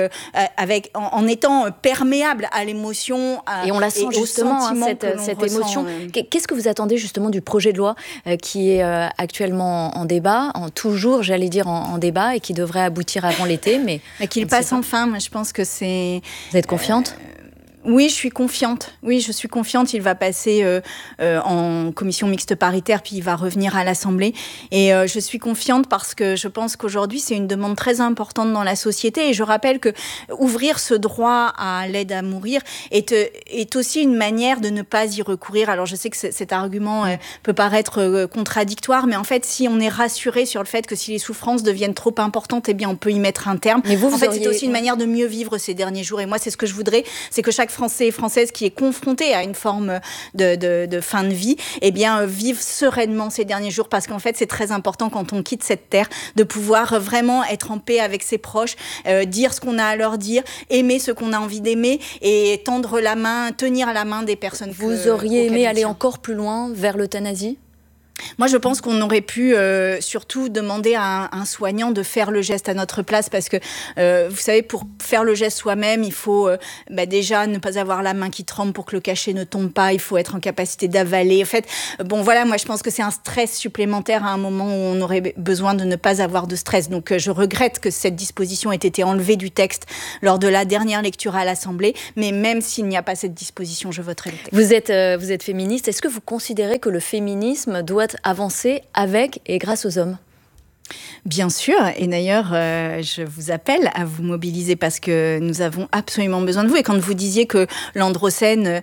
en étant perméable à l'émotion. Et on la sent justement, cette émotion. Qu'est-ce que vous attendez justement du projet de loi qui est actuellement en débat, toujours, j'allais dire, en débat, et qui devrait aboutir avant l'été, mais qu'il passe enfin. Moi, je pense que c'est... Vous êtes confiante ? Oui, je suis confiante. Il va passer en commission mixte paritaire, puis il va revenir à l'Assemblée. Et je suis confiante parce que je pense qu'aujourd'hui, c'est une demande très importante dans la société. Et je rappelle que ouvrir ce droit à l'aide à mourir est aussi une manière de ne pas y recourir. Alors, je sais que cet argument peut paraître contradictoire, mais en fait, si on est rassuré sur le fait que si les souffrances deviennent trop importantes, eh bien, on peut y mettre un terme. Mais en fait, c'est aussi une manière de mieux vivre ces derniers jours. Et moi, c'est ce que je voudrais, c'est que chaque Français et Française qui est confronté à une forme de fin de vie, eh bien, vive sereinement ces derniers jours, parce qu'en fait, c'est très important quand on quitte cette terre de pouvoir vraiment être en paix avec ses proches, dire ce qu'on a à leur dire, aimer ce qu'on a envie d'aimer et tendre la main, tenir la main des personnes. Vous auriez aimé aller encore plus loin vers l'euthanasie ? Moi, je pense qu'on aurait pu surtout demander à un soignant de faire le geste à notre place, parce que, vous savez, pour faire le geste soi-même, il faut déjà ne pas avoir la main qui tremble pour que le cachet ne tombe pas, il faut être en capacité d'avaler. En fait, moi, je pense que c'est un stress supplémentaire à un moment où on aurait besoin de ne pas avoir de stress. Donc, je regrette que cette disposition ait été enlevée du texte lors de la dernière lecture à l'Assemblée, mais même s'il n'y a pas cette disposition, je voterai le texte. Vous êtes féministe. Est-ce que vous considérez que le féminisme doit avancer avec et grâce aux hommes ? Bien sûr, et d'ailleurs, je vous appelle à vous mobiliser parce que nous avons absolument besoin de vous. Et quand vous disiez que l'Anthropocène,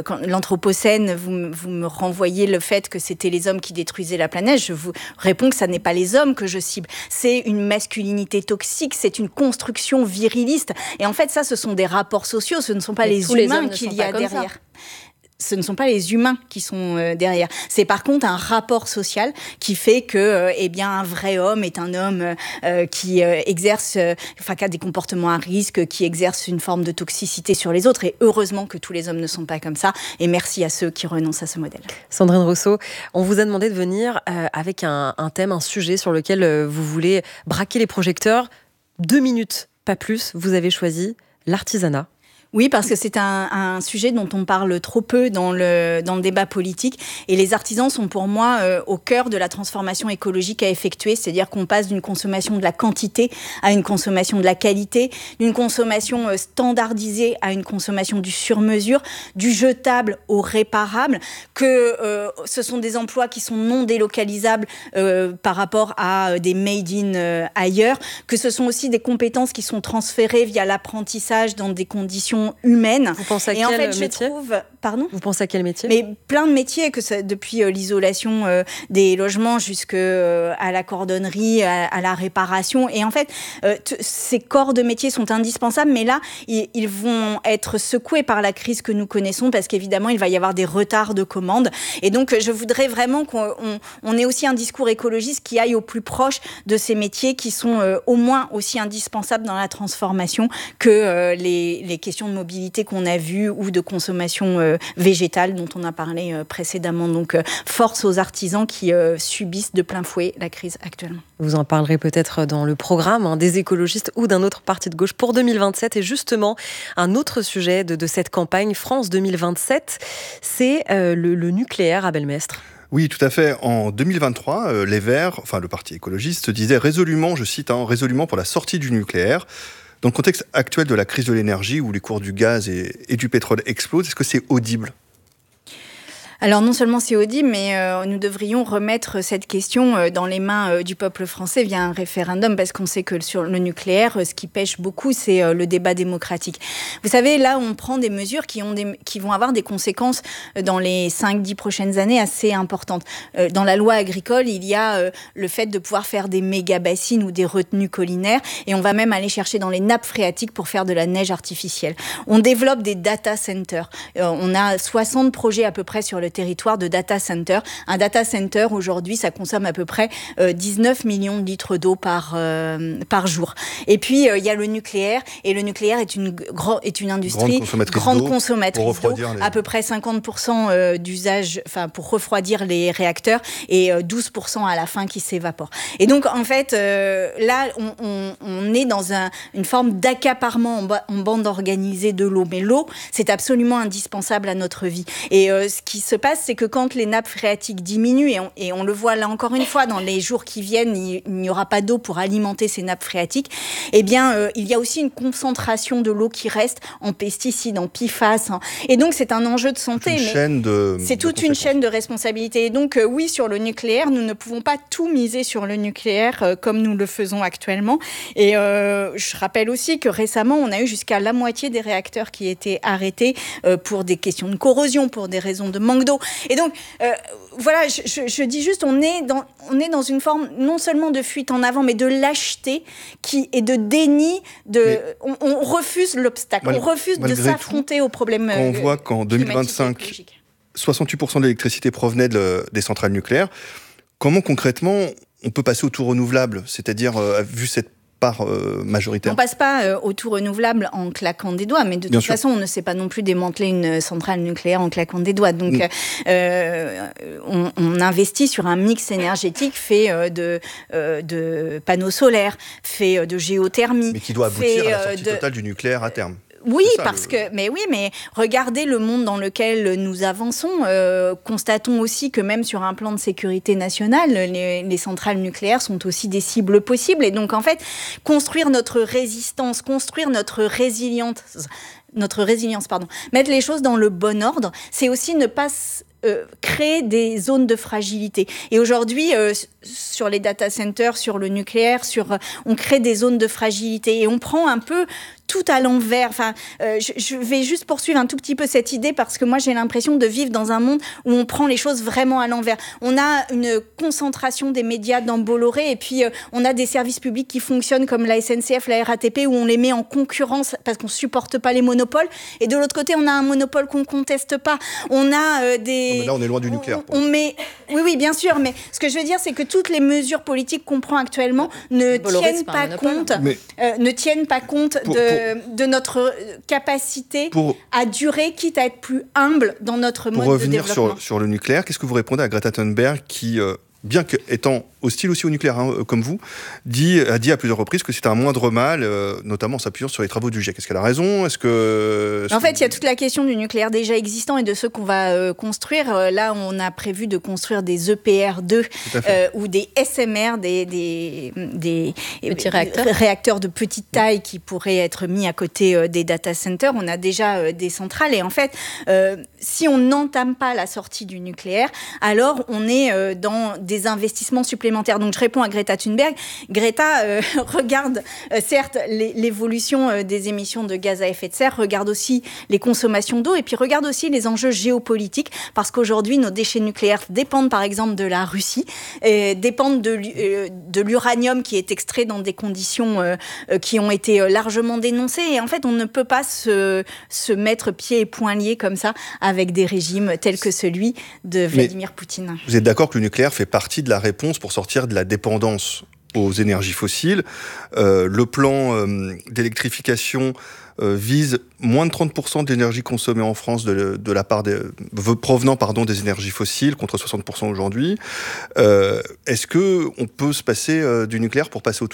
vous me renvoyez le fait que c'était les hommes qui détruisaient la planète, je vous réponds que ça n'est pas les hommes que je cible. C'est une masculinité toxique, c'est une construction viriliste. Et en fait, ça, ce sont des rapports sociaux, ce ne sont pas les humains qu'il y a derrière. Ce ne sont pas les humains qui sont derrière. C'est par contre un rapport social qui fait que, un vrai homme est un homme qui exerce, qui a des comportements à risque, qui exerce une forme de toxicité sur les autres. Et heureusement que tous les hommes ne sont pas comme ça. Et merci à ceux qui renoncent à ce modèle. Sandrine Rousseau, on vous a demandé de venir avec un thème, un sujet sur lequel vous voulez braquer les projecteurs. 2 minutes, pas plus. Vous avez choisi l'artisanat. Oui, parce que c'est un sujet dont on parle trop peu dans le débat politique. Et les artisans sont pour moi au cœur de la transformation écologique à effectuer. C'est-à-dire qu'on passe d'une consommation de la quantité à une consommation de la qualité, d'une consommation standardisée à une consommation du sur-mesure, du jetable au réparable, que ce sont des emplois qui sont non délocalisables par rapport à des made in ailleurs, que ce sont aussi des compétences qui sont transférées via l'apprentissage dans des conditions humaines. Vous pensez à quel métier ? Pardon ? Vous pensez à quel métier ? Mais plein de métiers, depuis l'isolation des logements jusqu'à la cordonnerie, à la réparation. Et en fait, ces corps de métiers sont indispensables, mais là, ils vont être secoués par la crise que nous connaissons, parce qu'évidemment, il va y avoir des retards de commandes. Et donc, je voudrais vraiment qu'on ait aussi un discours écologiste qui aille au plus proche de ces métiers qui sont au moins aussi indispensables dans la transformation que les questions de mobilité qu'on a vues ou de consommation végétale dont on a parlé précédemment. Donc, force aux artisans qui subissent de plein fouet la crise actuellement. Vous en parlerez peut-être dans le programme des écologistes ou d'un autre parti de gauche pour 2027. Et justement, un autre sujet de cette campagne France 2027, c'est le nucléaire à Belmestre. Oui, tout à fait. En 2023, les Verts, le parti écologiste, disaient résolument, je cite, résolument pour la sortie du nucléaire. Dans le contexte actuel de la crise de l'énergie, où les cours du gaz et du pétrole explosent, est-ce que c'est audible ? Alors non seulement c'est audible, mais nous devrions remettre cette question dans les mains du peuple français via un référendum, parce qu'on sait que sur le nucléaire, ce qui pêche beaucoup, c'est le débat démocratique. Vous savez, là, on prend des mesures qui vont avoir des conséquences dans les 5-10 prochaines années assez importantes. Dans la loi agricole, il y a le fait de pouvoir faire des méga-bassines ou des retenues collinaires, et on va même aller chercher dans les nappes phréatiques pour faire de la neige artificielle. On développe des data centers. On a 60 projets à peu près sur le territoire de data center. Un data center, aujourd'hui, ça consomme à peu près 19 millions de litres d'eau par jour. Et puis, il y a le nucléaire. Et le nucléaire est une industrie grande consommatrice d'eau. À peu près 50% d'usage, pour refroidir les réacteurs, et 12% à la fin qui s'évaporent. Et donc, en fait, là, on est dans une forme d'accaparement en bande organisée de l'eau. Mais l'eau, c'est absolument indispensable à notre vie. Et ce qui se passe, c'est que quand les nappes phréatiques diminuent, et on le voit là encore une fois, dans les jours qui viennent, il n'y aura pas d'eau pour alimenter ces nappes phréatiques, eh bien, il y a aussi une concentration de l'eau qui reste en pesticides, en PFAS. Et donc, c'est un enjeu de santé. C'est toute une chaîne de responsabilité. Et donc, oui, sur le nucléaire, nous ne pouvons pas tout miser sur le nucléaire comme nous le faisons actuellement. Et je rappelle aussi que récemment, on a eu jusqu'à la moitié des réacteurs qui étaient arrêtés pour des questions de corrosion, pour des raisons de manque d'eau. Et donc, voilà, je dis juste, on est dans une forme non seulement de fuite en avant, mais de lâcheté et de déni. On refuse l'obstacle, on refuse de s'affronter aux problèmes. Quand on voit qu'en 2025, 68% de l'électricité provenait des centrales nucléaires, comment concrètement on peut passer au tout renouvelable, c'est-à-dire, vu cette part majoritaire? On passe pas au tout renouvelable en claquant des doigts, mais de toute façon, on ne sait pas non plus démanteler une centrale nucléaire en claquant des doigts. Donc, on investit sur un mix énergétique fait de panneaux solaires, fait de géothermie. Mais qui doit aboutir à la sortie totale du nucléaire à terme. Oui, mais regardez le monde dans lequel nous avançons. Constatons aussi que même sur un plan de sécurité nationale, les centrales nucléaires sont aussi des cibles possibles. Et donc, en fait, construire notre résistance, construire notre résilience, mettre les choses dans le bon ordre, c'est aussi ne pas créer des zones de fragilité. Et aujourd'hui, sur les data centers, sur le nucléaire, on crée des zones de fragilité et on prend un peu tout à l'envers. Enfin, je vais juste poursuivre un tout petit peu cette idée parce que moi, j'ai l'impression de vivre dans un monde où on prend les choses vraiment à l'envers. On a une concentration des médias dans Bolloré et puis on a des services publics qui fonctionnent comme la SNCF, la RATP, où on les met en concurrence parce qu'on ne supporte pas les monopoles. Et de l'autre côté, on a un monopole qu'on ne conteste pas. On a des... Mais là, on est loin du nucléaire. Oui, bien sûr, mais ce que je veux dire, c'est que toutes les mesures politiques qu'on prend actuellement ne tiennent pas compte de notre capacité à durer, quitte à être plus humble dans notre mode de développement. Pour revenir sur le nucléaire, qu'est-ce que vous répondez à Greta Thunberg qui, bien qu'étant hostile aussi au nucléaire, comme vous, a dit à plusieurs reprises que c'était un moindre mal, notamment en s'appuyant sur les travaux du GIEC. Est-ce qu'elle a raison ? En fait, il y a toute la question du nucléaire déjà existant et de ceux qu'on va construire. Là, on a prévu de construire des EPR2 ou des SMR, des petits réacteurs de petite taille qui pourraient être mis à côté des data centers. On a déjà des centrales et en fait, si on n'entame pas la sortie du nucléaire, alors on est dans des investissements supplémentaires. Donc, je réponds à Greta Thunberg. Greta regarde, certes, l'évolution des émissions de gaz à effet de serre, regarde aussi les consommations d'eau et puis regarde aussi les enjeux géopolitiques parce qu'aujourd'hui, nos déchets nucléaires dépendent, par exemple, de la Russie, dépendent de l'uranium qui est extrait dans des conditions qui ont été largement dénoncées. Et en fait, on ne peut pas se mettre pieds et poings liés comme ça avec des régimes tels que celui de Vladimir Poutine. Vous êtes d'accord que le nucléaire fait partie de la réponse pour sortir de la dépendance aux énergies fossiles. Le plan d'électrification vise moins de 30% de l'énergie consommée en France provenant des énergies fossiles, contre 60% aujourd'hui. Est-ce qu'on peut se passer du nucléaire pour passer au tout électrique ?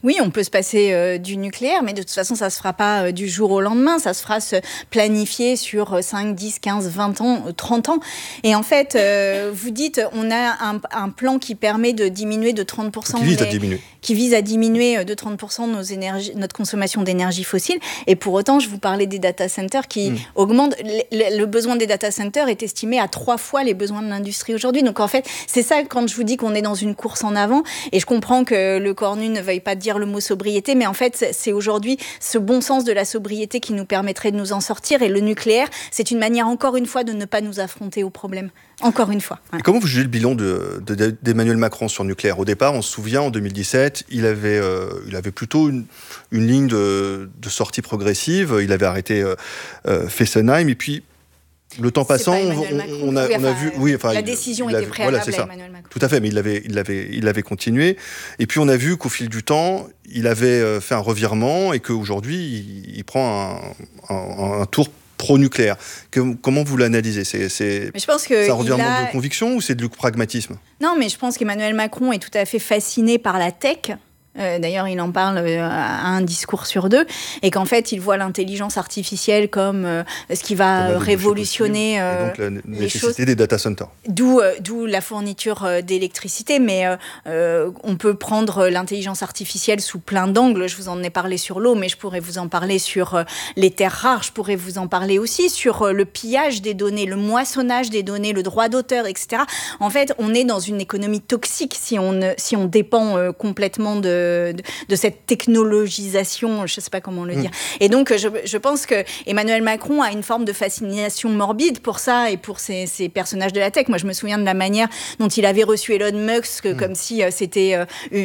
Oui, on peut se passer du nucléaire, mais de toute façon, ça ne se fera pas du jour au lendemain. Ça se fera se planifier sur 5, 10, 15, 20 ans, 30 ans. Et en fait, vous dites, on a un plan qui permet de diminuer de 30%. Qui vise à diminuer de 30% notre consommation d'énergie fossile. Et pour autant, je vous parlais des data centers qui augmentent. Le besoin des data centers est estimé à 3 fois les besoins de l'industrie aujourd'hui. Donc en fait, c'est ça quand je vous dis qu'on est dans une course en avant. Et je comprends que le Cornu ne veuille pas dire le mot sobriété, mais en fait, c'est aujourd'hui ce bon sens de la sobriété qui nous permettrait de nous en sortir. Et le nucléaire, c'est une manière, encore une fois, de ne pas nous affronter aux problèmes. Encore une fois. Ouais. Et comment vous jugez le bilan d'Emmanuel Macron sur le nucléaire ? Au départ, on se souvient, en 2017, il avait plutôt une ligne de sortie progressive. Il avait arrêté Fessenheim. Et puis, le temps passant, on a vu... Oui, enfin, la décision était préalable à Emmanuel Macron. Tout à fait, mais il avait continué. Et puis, on a vu qu'au fil du temps, il avait fait un revirement et qu'aujourd'hui, il prend un tour pro-nucléaire. Comment vous l'analysez ? Mais je pense que c'est un revirement de conviction ou c'est du pragmatisme ? Non, mais je pense qu'Emmanuel Macron est tout à fait fasciné par la tech. D'ailleurs, il en parle à un discours sur 2, et qu'en fait, il voit l'intelligence artificielle comme ce qui va révolutionner et donc la nécessité des data centers. D'où la fourniture d'électricité, mais on peut prendre l'intelligence artificielle sous plein d'angles. Je vous en ai parlé sur l'eau, mais je pourrais vous en parler sur les terres rares. Je pourrais vous en parler aussi sur le pillage des données, le moissonnage des données, le droit d'auteur, etc. En fait, on est dans une économie toxique si on dépend complètement de cette technologisation, je ne sais pas comment le dire. Et donc, je pense que Emmanuel Macron a une forme de fascination morbide pour ça et pour ces personnages de la tech. Moi, je me souviens de la manière dont il avait reçu Elon Musk, comme si c'était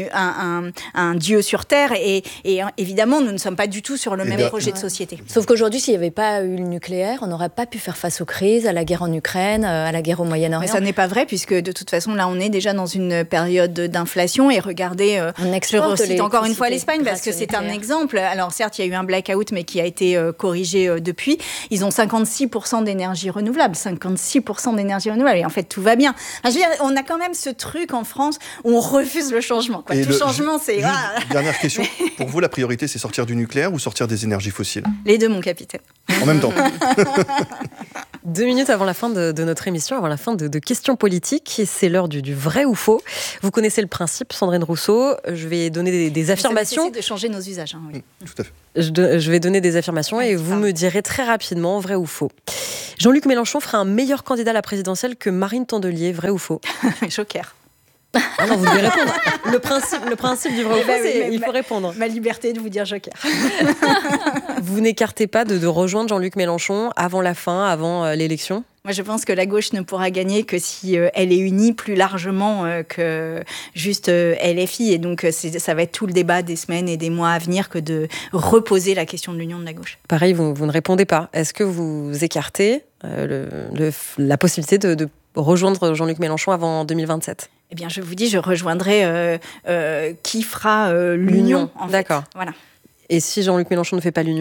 un dieu sur Terre. Et évidemment, nous ne sommes pas du tout sur le même projet de société. Sauf qu'aujourd'hui, s'il n'y avait pas eu le nucléaire, on n'aurait pas pu faire face aux crises, à la guerre en Ukraine, à la guerre au Moyen-Orient. Mais ça n'est pas vrai, puisque de toute façon, là, on est déjà dans une période d'inflation. Et regardez... Je cite encore une fois l'Espagne parce que c'est un exemple. Alors certes, il y a eu un blackout, mais qui a été corrigé depuis. Ils ont 56% d'énergie renouvelable. 56% d'énergie renouvelable. Et en fait, tout va bien. Enfin, je veux dire, on a quand même ce truc en France où on refuse le changement. Quoi. Tout changement, c'est... Dernière question. Pour vous, la priorité, c'est sortir du nucléaire ou sortir des énergies fossiles ? Les deux, mon capitaine. En même temps. 2 minutes avant la fin de notre émission, avant la fin de questions politiques, c'est l'heure du vrai ou faux. Vous connaissez le principe, Sandrine Rousseau. Je vais donner des affirmations. Ça nécessite de changer nos usages. Hein, oui. Tout à fait. Je vais donner des affirmations et vous me direz très rapidement vrai ou faux. Jean-Luc Mélenchon fera un meilleur candidat à la présidentielle que Marine Tondelier, vrai ou faux ? Joker. Ah non, vous devez répondre. Le principe du vrai ou faux, c'est il faut répondre. Ma liberté de vous dire Joker. Vous n'écartez pas de rejoindre Jean-Luc Mélenchon avant la fin, avant l'élection ? Moi, je pense que la gauche ne pourra gagner que si elle est unie plus largement que juste LFI. Et donc, ça va être tout le débat des semaines et des mois à venir que de reposer la question de l'union de la gauche. Pareil, vous ne répondez pas. Est-ce que vous écartez la possibilité de rejoindre Jean-Luc Mélenchon avant 2027 ? Eh bien, je vous dis, je rejoindrai qui fera l'union. En D'accord. Fait. Voilà. Et si Jean-Luc Mélenchon ne fait pas l'union ?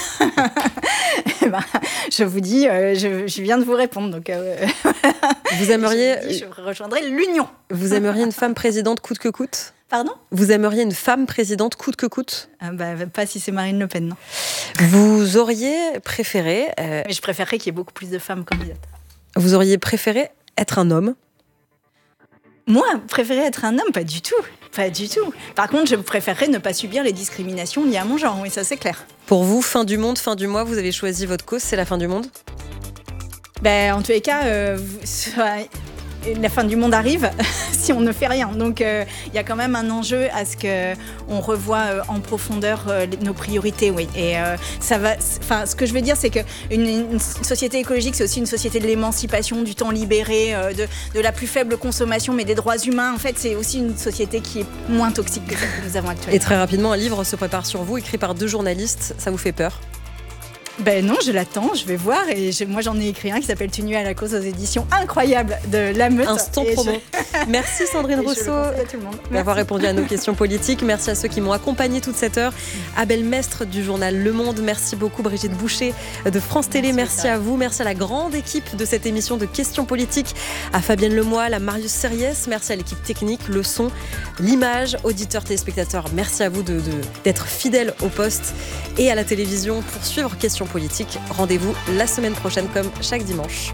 Je vous dis, je viens de vous répondre. Donc, vous aimeriez... je rejoindrai l'union. Vous aimeriez une femme présidente coûte que coûte ? Pardon ? Vous aimeriez une femme présidente coûte que coûte ? Pas si c'est Marine Le Pen, non. Vous auriez préféré... Mais je préférerais qu'il y ait beaucoup plus de femmes candidates. Vous auriez préféré être un homme ? Moi, préférer être un homme, pas du tout. Pas du tout. Par contre, je préférerais ne pas subir les discriminations liées à mon genre. Oui, ça c'est clair. Pour vous, fin du monde, fin du mois, vous avez choisi votre cause, c'est la fin du monde ? En tous les cas, la fin du monde arrive si on ne fait rien. Donc, il y a quand même un enjeu à ce qu'on revoie en profondeur nos priorités. Oui. Et ce que je veux dire, c'est qu'une société écologique, c'est aussi une société de l'émancipation, du temps libéré, de la plus faible consommation, mais des droits humains. En fait, c'est aussi une société qui est moins toxique que celle que nous avons actuellement. Et très rapidement, un livre se prépare sur vous, écrit par 2 journalistes. Ça vous fait peur ? Ben non, je l'attends, je vais voir. Et moi, j'en ai écrit un qui s'appelle Tu nuis à la cause aux éditions incroyables de La Meute. Instant promo. Merci Sandrine Rousseau d'avoir répondu à nos questions politiques. Merci à ceux qui m'ont accompagné toute cette heure. Abel Mestre du journal Le Monde. Merci beaucoup Brigitte Boucher de France Télé. Merci à vous. Merci à la grande équipe de cette émission de questions politiques. À Fabienne Lemoyle, à Marius Serriès. Merci à l'équipe technique, le son, l'image. Auditeurs, téléspectateurs, merci à vous d'être fidèles au poste et à la télévision pour suivre questions politiques. Rendez-vous la semaine prochaine comme chaque dimanche.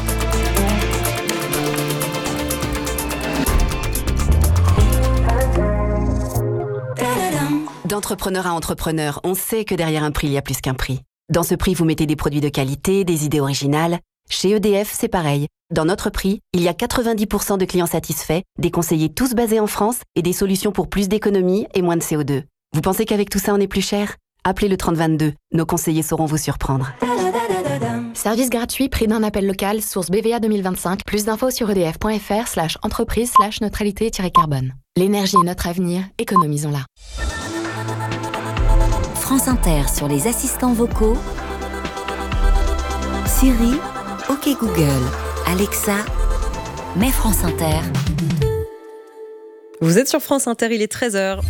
D'entrepreneur à entrepreneur, on sait que derrière un prix, il y a plus qu'un prix. Dans ce prix, vous mettez des produits de qualité, des idées originales. Chez EDF, c'est pareil. Dans notre prix, il y a 90% de clients satisfaits, des conseillers tous basés en France et des solutions pour plus d'économies et moins de CO2. Vous pensez qu'avec tout ça, on est plus cher ? Appelez le 3022. Nos conseillers sauront vous surprendre. Service gratuit, prix d'un appel local, source BVA 2025. Plus d'infos sur edf.fr/entreprise/neutralité-carbone. L'énergie est notre avenir, économisons-la. France Inter sur les assistants vocaux. Siri, OK Google, Alexa, mets France Inter. Vous êtes sur France Inter, il est 13h.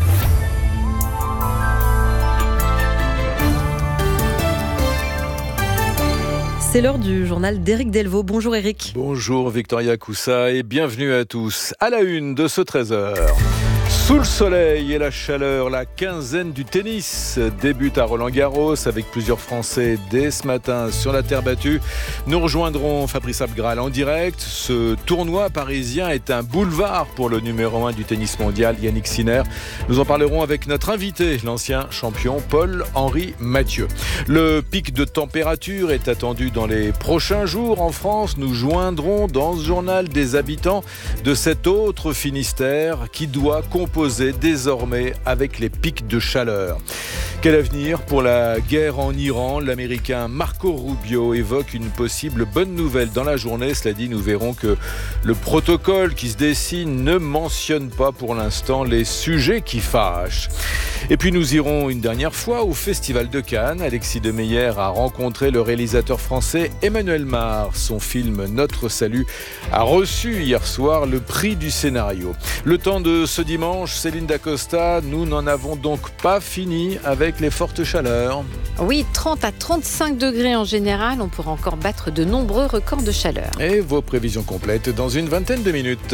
C'est l'heure du journal d'Éric Delvaux. Bonjour Éric. Bonjour Victoria Coussa et bienvenue à tous. À la une de ce 13h. Sous le soleil et la chaleur, la quinzaine du tennis débute à Roland-Garros avec plusieurs Français dès ce matin sur la terre battue. Nous rejoindrons Fabrice Abgral en direct. Ce tournoi parisien est un boulevard pour le numéro 1 du tennis mondial, Yannick Sinner. Nous en parlerons avec notre invité, l'ancien champion Paul-Henri Mathieu. Le pic de température est attendu dans les prochains jours en France. Nous joindrons dans ce journal des habitants de cet autre Finistère qui doit composer désormais avec les pics de chaleur. Quel avenir pour la guerre en Iran ? L'Américain Marco Rubio évoque une possible bonne nouvelle dans la journée. Cela dit, nous verrons que le protocole qui se dessine ne mentionne pas pour l'instant les sujets qui fâchent. Et puis nous irons une dernière fois au Festival de Cannes. Alexis de Meyer a rencontré le réalisateur français Emmanuel Mar. Son film Notre Salut a reçu hier soir le prix du scénario. Le temps de ce dimanche, Céline Dacosta, nous n'en avons donc pas fini avec les fortes chaleurs. Oui, 30 à 35 degrés en général. On pourra encore battre de nombreux records de chaleur. Et vos prévisions complètes dans une vingtaine de minutes.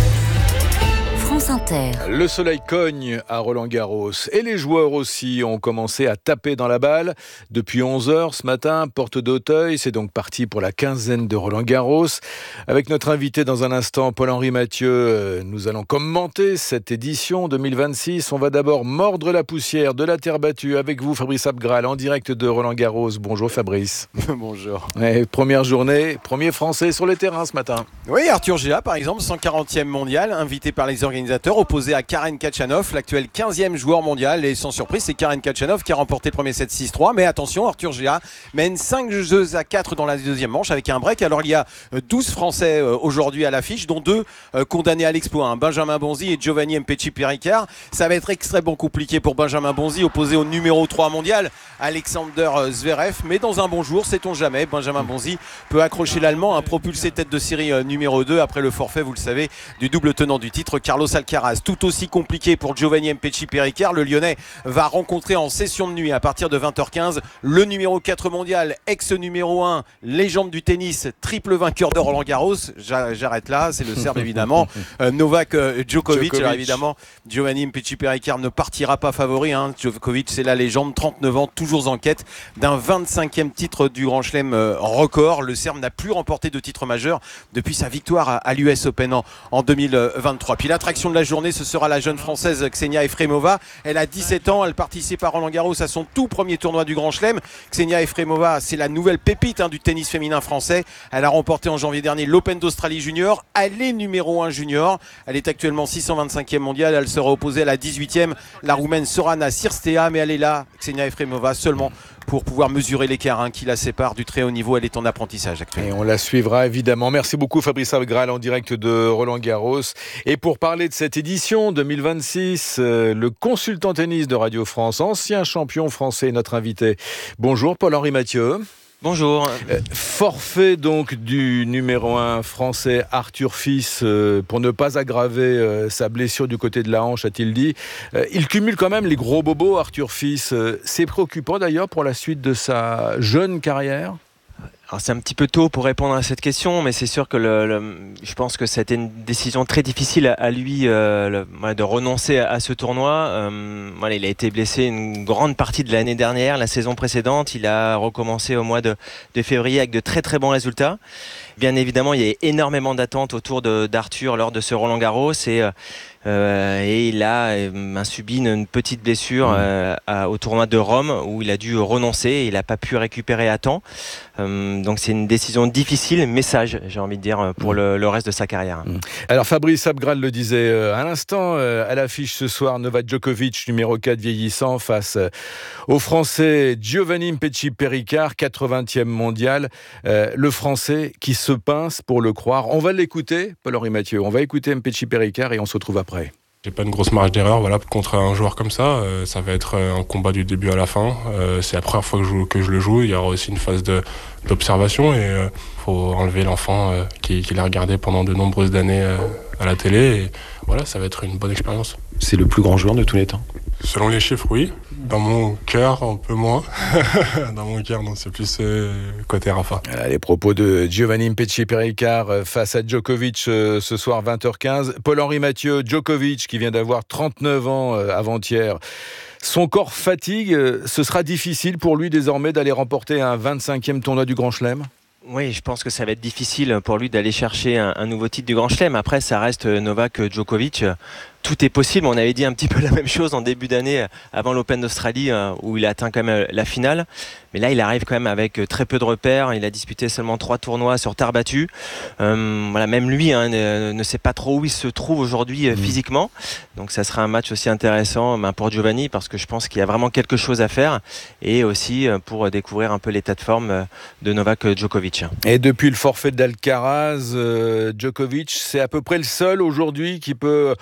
France Inter. Le soleil cogne à Roland-Garros et les joueurs aussi ont commencé à taper dans la balle. Depuis 11h ce matin, porte d'Auteuil, c'est donc parti pour la quinzaine de Roland-Garros. Avec notre invité dans un instant, Paul-Henri Mathieu, nous allons commenter cette édition 2026. On va d'abord mordre la poussière de la terre battue avec vous, Fabrice Abgral, en direct de Roland-Garros. Bonjour Fabrice. Bonjour. Et première journée, premier Français sur les terrains ce matin. Oui, Arthur Géa par exemple, 140e mondial, invité par les organisateurs, opposé à Karen Khachanov, l'actuel 15e joueur mondial. Et sans surprise, c'est Karen Khachanov qui a remporté le premier set 6-3. Mais attention, Arthur Géa mène 5-2-4 dans la deuxième manche avec un break. Alors il y a 12 Français aujourd'hui à l'affiche, dont 2 condamnés à l'exploit, Benjamin Bonzi et Giovanni Mpetshi-Péricard. Ça va être extrêmement compliqué pour Benjamin Bonzi, opposé au numéro 3 mondial, Alexander Zverev. Mais dans un bon jour, sait-on jamais, Benjamin Bonzi peut accrocher l'Allemand, propulsé tête de série numéro 2 après le forfait, vous le savez, du double tenant du titre, Carlos Alcaraz. Tout aussi compliqué pour Giovanni Mpetshi-Péricard. Le Lyonnais va rencontrer en session de nuit à partir de 20h15 le numéro 4 mondial, ex-numéro 1, légende du tennis, triple vainqueur de Roland-Garros. J'arrête là, c'est le Serbe évidemment, Novak Djokovic. Alors évidemment, Giovanni Mpetshi-Péricard ne partira pas favori. Djokovic, c'est la légende, 39 ans, toujours en quête d'un 25e titre du Grand Chelem record. Le Serbe n'a plus remporté de titre majeur depuis sa victoire à l'US Open en 2023. Puis l'attraction de la journée, ce sera la jeune française Ksenia Efremova. Elle a 17 ans, elle participe à Roland-Garros à son tout premier tournoi du Grand Chelem. Ksenia Efremova, c'est la nouvelle pépite du tennis féminin français. Elle a remporté en janvier dernier l'Open d'Australie Junior. Elle est numéro 1 junior. Elle est actuellement 625e mondiale. Elle sera opposée à la 18e, la Roumaine Sorana Cirstea. Mais elle est là, Ksenia Efremova, seulement pour pouvoir mesurer l'écart qui la sépare du très haut niveau. Elle est en apprentissage actuellement. Et on la suivra évidemment. Merci beaucoup Fabrice Abgral en direct de Roland-Garros. Et pour parler de cette édition 2026, le consultant tennis de Radio France, ancien champion français, notre invité. Bonjour Paul-Henri Mathieu. Bonjour. Forfait donc du numéro 1 français Arthur Fils pour ne pas aggraver sa blessure du côté de la hanche, a-t-il dit. Il cumule quand même les gros bobos, Arthur Fils. C'est préoccupant d'ailleurs pour la suite de sa jeune carrière. Alors c'est un petit peu tôt pour répondre à cette question, mais c'est sûr que je pense que c'était une décision très difficile à lui de renoncer à ce tournoi. Il a été blessé une grande partie de l'année dernière, la saison précédente. Il a recommencé au mois de février avec de très très bons résultats. Bien évidemment, il y a énormément d'attentes autour d'Arthur lors de ce Roland-Garros et il a subi une petite blessure au tournoi de Rome où il a dû renoncer et il n'a pas pu récupérer à temps. Donc c'est une décision difficile, mais sage, j'ai envie de dire, pour le reste de sa carrière. Alors Fabrice Abgral le disait à l'instant, à l'affiche ce soir, Novak Djokovic, numéro 4 vieillissant, face au Français Giovanni Mpetshi-Perricard, 80e mondial. Le Français qui se pince pour le croire. On va l'écouter, Paul-Henri Mathieu. On va écouter Mpetshi-Perricard et on se retrouve après. J'ai pas une grosse marge d'erreur, contre un joueur comme ça. Ça va être un combat du début à la fin. C'est la première fois que je le joue. Il y aura aussi une phase d'observation et faut enlever l'enfant qui l'a regardé pendant de nombreuses années à la télé. Et voilà, ça va être une bonne expérience. C'est le plus grand joueur de tous les temps? Selon les chiffres, oui. Dans mon cœur, un peu moins. Dans mon cœur, non, c'est plus côté Rafa. Les propos de Giovanni Mpetshi-Perricard face à Djokovic ce soir 20h15. Paul-Henri Mathieu, Djokovic qui vient d'avoir 39 ans avant-hier. Son corps fatigue, ce sera difficile pour lui désormais d'aller remporter un 25e tournoi du Grand Chelem? Oui, je pense que ça va être difficile pour lui d'aller chercher un nouveau titre du Grand Chelem. Après, ça reste Novak Djokovic. Tout est possible. On avait dit un petit peu la même chose en début d'année avant l'Open d'Australie où il a atteint quand même la finale. Mais là, il arrive quand même avec très peu de repères. Il a disputé seulement 3 tournois sur terre battue. Même lui ne sait pas trop où il se trouve aujourd'hui physiquement. Donc ça sera un match aussi intéressant pour Giovanni parce que je pense qu'il y a vraiment quelque chose à faire et aussi pour découvrir un peu l'état de forme de Novak Djokovic. Et depuis le forfait d'Alcaraz, Djokovic, c'est à peu près le seul aujourd'hui qui peut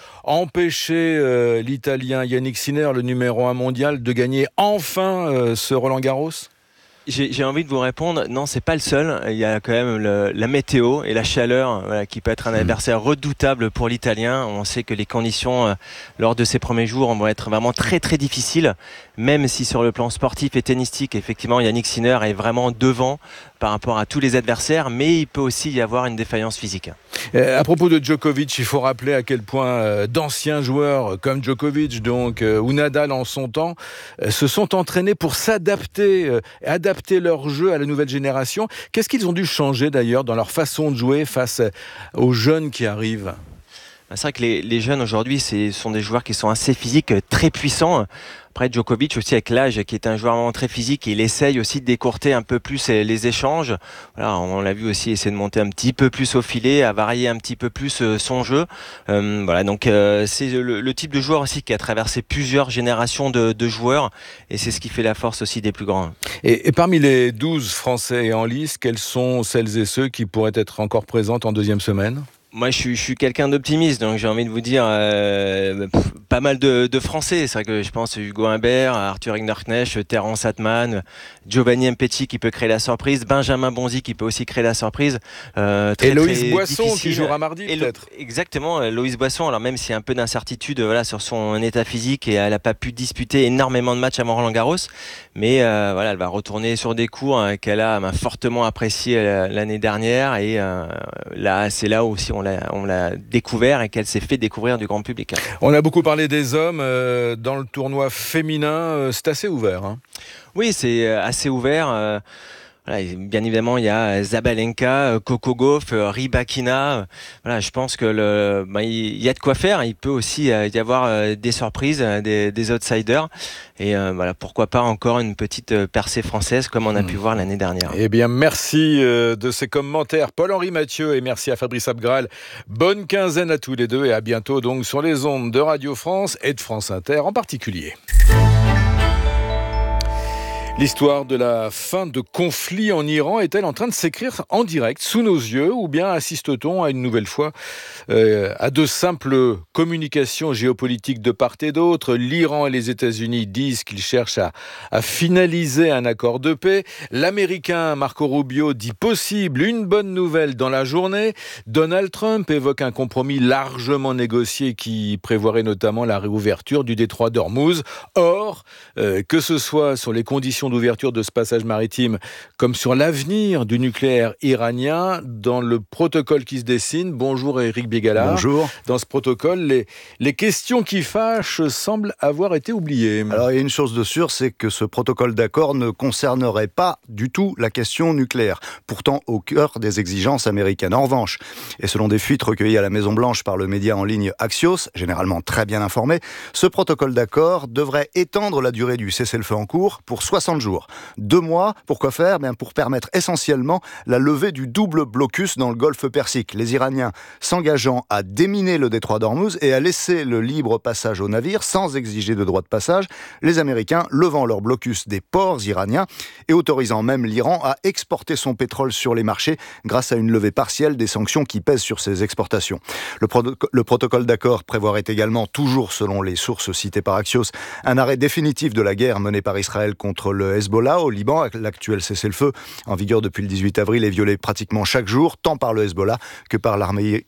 empêcher l'Italien Yannick Sinner, le numéro 1 mondial, de gagner enfin ce Roland-Garros? J'ai envie de vous répondre, non, c'est pas le seul. Il y a quand même la météo et la chaleur qui peut être un adversaire redoutable pour l'Italien. On sait que les conditions lors de ces premiers jours vont être vraiment très très difficiles, même si sur le plan sportif et tennistique, effectivement, Yannick Sinner est vraiment devant par rapport à tous les adversaires, mais il peut aussi y avoir une défaillance physique. À propos de Djokovic, il faut rappeler à quel point d'anciens joueurs comme Djokovic ou Nadal en son temps se sont entraînés pour adapter leur jeu à la nouvelle génération. Qu'est-ce qu'ils ont dû changer d'ailleurs dans leur façon de jouer face aux jeunes qui arrivent ? C'est vrai que les jeunes aujourd'hui, ce sont des joueurs qui sont assez physiques, très puissants. Après, Djokovic aussi avec l'âge, qui est un joueur vraiment très physique, il essaye aussi d'écourter un peu plus les échanges. Voilà, on l'a vu aussi essayer de monter un petit peu plus au filet, à varier un petit peu plus son jeu. Donc c'est le type de joueur aussi qui a traversé plusieurs générations de joueurs et c'est ce qui fait la force aussi des plus grands. Et parmi les 12 Français en lice, quels sont celles et ceux qui pourraient être encore présents en deuxième semaine ? Moi, je suis quelqu'un d'optimiste, donc j'ai envie de vous dire pas mal de Français. C'est vrai que je pense à Hugo Humbert, à Arthur Rinderknecht, Terence Atman, Giovanni Mpetshi qui peut créer la surprise, Benjamin Bonzi qui peut aussi créer la surprise. Et Loïs Boisson difficile. Qui jouera mardi peut-être. Exactement, Loïs Boisson. Alors même s'il y a un peu d'incertitude sur son état physique et elle n'a pas pu disputer énormément de matchs avant Roland-Garros, mais elle va retourner sur des cours qu'elle a fortement apprécié l'année dernière et là c'est là aussi on l'a découvert et qu'elle s'est fait découvrir du grand public. On a beaucoup parlé des hommes. Dans le tournoi féminin, c'est assez ouvert. Oui, c'est assez ouvert. Bien évidemment, il y a Zabalenka, Coco Gauff, Rybakina. Je pense que il y a de quoi faire. Il peut aussi y avoir des surprises, des outsiders. Et pourquoi pas encore une petite percée française comme on a pu voir l'année dernière. Eh bien, merci de ces commentaires, Paul-Henri Mathieu, et merci à Fabrice Abgral. Bonne quinzaine à tous les deux et à bientôt donc sur les ondes de Radio France et de France Inter en particulier. L'histoire de la fin de conflit en Iran est-elle en train de s'écrire en direct, sous nos yeux, ou bien assiste-t-on à une nouvelle fois à de simples communications géopolitiques de part et d'autre? L'Iran et les États-Unis disent qu'ils cherchent à finaliser un accord de paix. L'Américain Marco Rubio dit possible une bonne nouvelle dans la journée. Donald Trump évoque un compromis largement négocié qui prévoirait notamment la réouverture du détroit d'Ormuz. Or, que ce soit sur les conditions d'ouverture de ce passage maritime comme sur l'avenir du nucléaire iranien, dans le protocole qui se dessine. Bonjour Éric Bégala. Bonjour. Dans ce protocole, les questions qui fâchent semblent avoir été oubliées. Alors il y a une chose de sûre, c'est que ce protocole d'accord ne concernerait pas du tout la question nucléaire, pourtant au cœur des exigences américaines. En revanche, et selon des fuites recueillies à la Maison-Blanche par le média en ligne Axios, généralement très bien informé, ce protocole d'accord devrait étendre la durée du cessez-le-feu en cours pour 60 jours. 2 mois, pour quoi faire ? Pour permettre essentiellement la levée du double blocus dans le golfe Persique. Les Iraniens s'engageant à déminer le détroit d'Ormuz et à laisser le libre passage aux navires sans exiger de droit de passage. Les Américains levant leur blocus des ports iraniens et autorisant même l'Iran à exporter son pétrole sur les marchés grâce à une levée partielle des sanctions qui pèsent sur ses exportations. Le protocole d'accord prévoirait également, toujours selon les sources citées par Axios, un arrêt définitif de la guerre menée par Israël contre le Hezbollah au Liban. L'actuel cessez-le-feu en vigueur depuis le 18 avril est violé pratiquement chaque jour, tant par le Hezbollah que par l'armée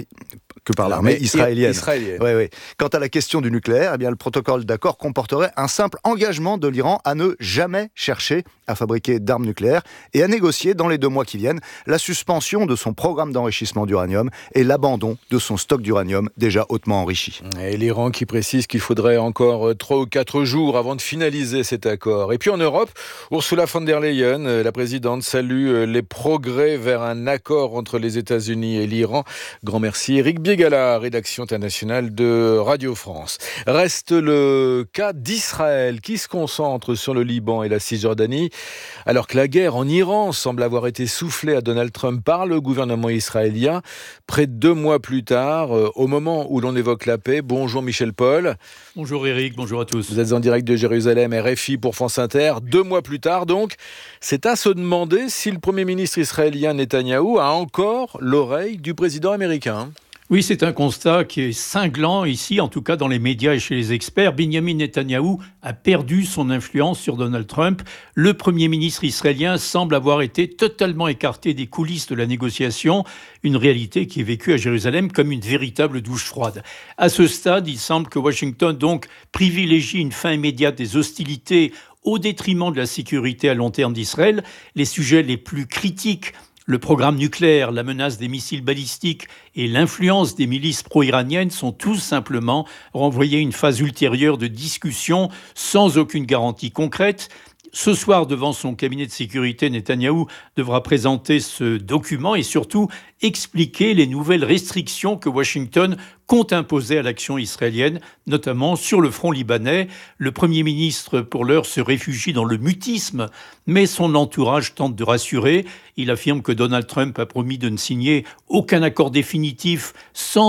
israélienne. Oui. Quant à la question du nucléaire, le protocole d'accord comporterait un simple engagement de l'Iran à ne jamais chercher à fabriquer d'armes nucléaires et à négocier dans les 2 mois qui viennent la suspension de son programme d'enrichissement d'uranium et l'abandon de son stock d'uranium déjà hautement enrichi. Et l'Iran qui précise qu'il faudrait encore 3 ou 4 jours avant de finaliser cet accord. Et puis en Europe, Ursula von der Leyen, la présidente, salue les progrès vers un accord entre les États-Unis et l'Iran. Grand merci. Éric Bégala, rédaction internationale de Radio France. Reste le cas d'Israël qui se concentre sur le Liban et la Cisjordanie, alors que la guerre en Iran semble avoir été soufflée à Donald Trump par le gouvernement israélien. Près de 2 mois plus tard, au moment où l'on évoque la paix. Bonjour Michel Paul. Bonjour Éric, bonjour à tous. Vous êtes en direct de Jérusalem, RFI pour France Inter. 2 mois plus tard, donc, c'est à se demander si le Premier ministre israélien Netanyahou a encore l'oreille du président américain. Oui, c'est un constat qui est cinglant ici, en tout cas dans les médias et chez les experts. Benjamin Netanyahou a perdu son influence sur Donald Trump. Le Premier ministre israélien semble avoir été totalement écarté des coulisses de la négociation, une réalité qui est vécue à Jérusalem comme une véritable douche froide. À ce stade, il semble que Washington donc privilégie une fin immédiate des hostilités au détriment de la sécurité à long terme d'Israël. Les sujets les plus critiques, le programme nucléaire, la menace des missiles balistiques et l'influence des milices pro-iraniennes sont tout simplement renvoyés à une phase ultérieure de discussion sans aucune garantie concrète. Ce soir, devant son cabinet de sécurité, Netanyahou devra présenter ce document et surtout expliquer les nouvelles restrictions que Washington compte imposer à l'action israélienne, notamment sur le front libanais. Le Premier ministre, pour l'heure, se réfugie dans le mutisme, mais son entourage tente de rassurer. Il affirme que Donald Trump a promis de ne signer aucun accord définitif sans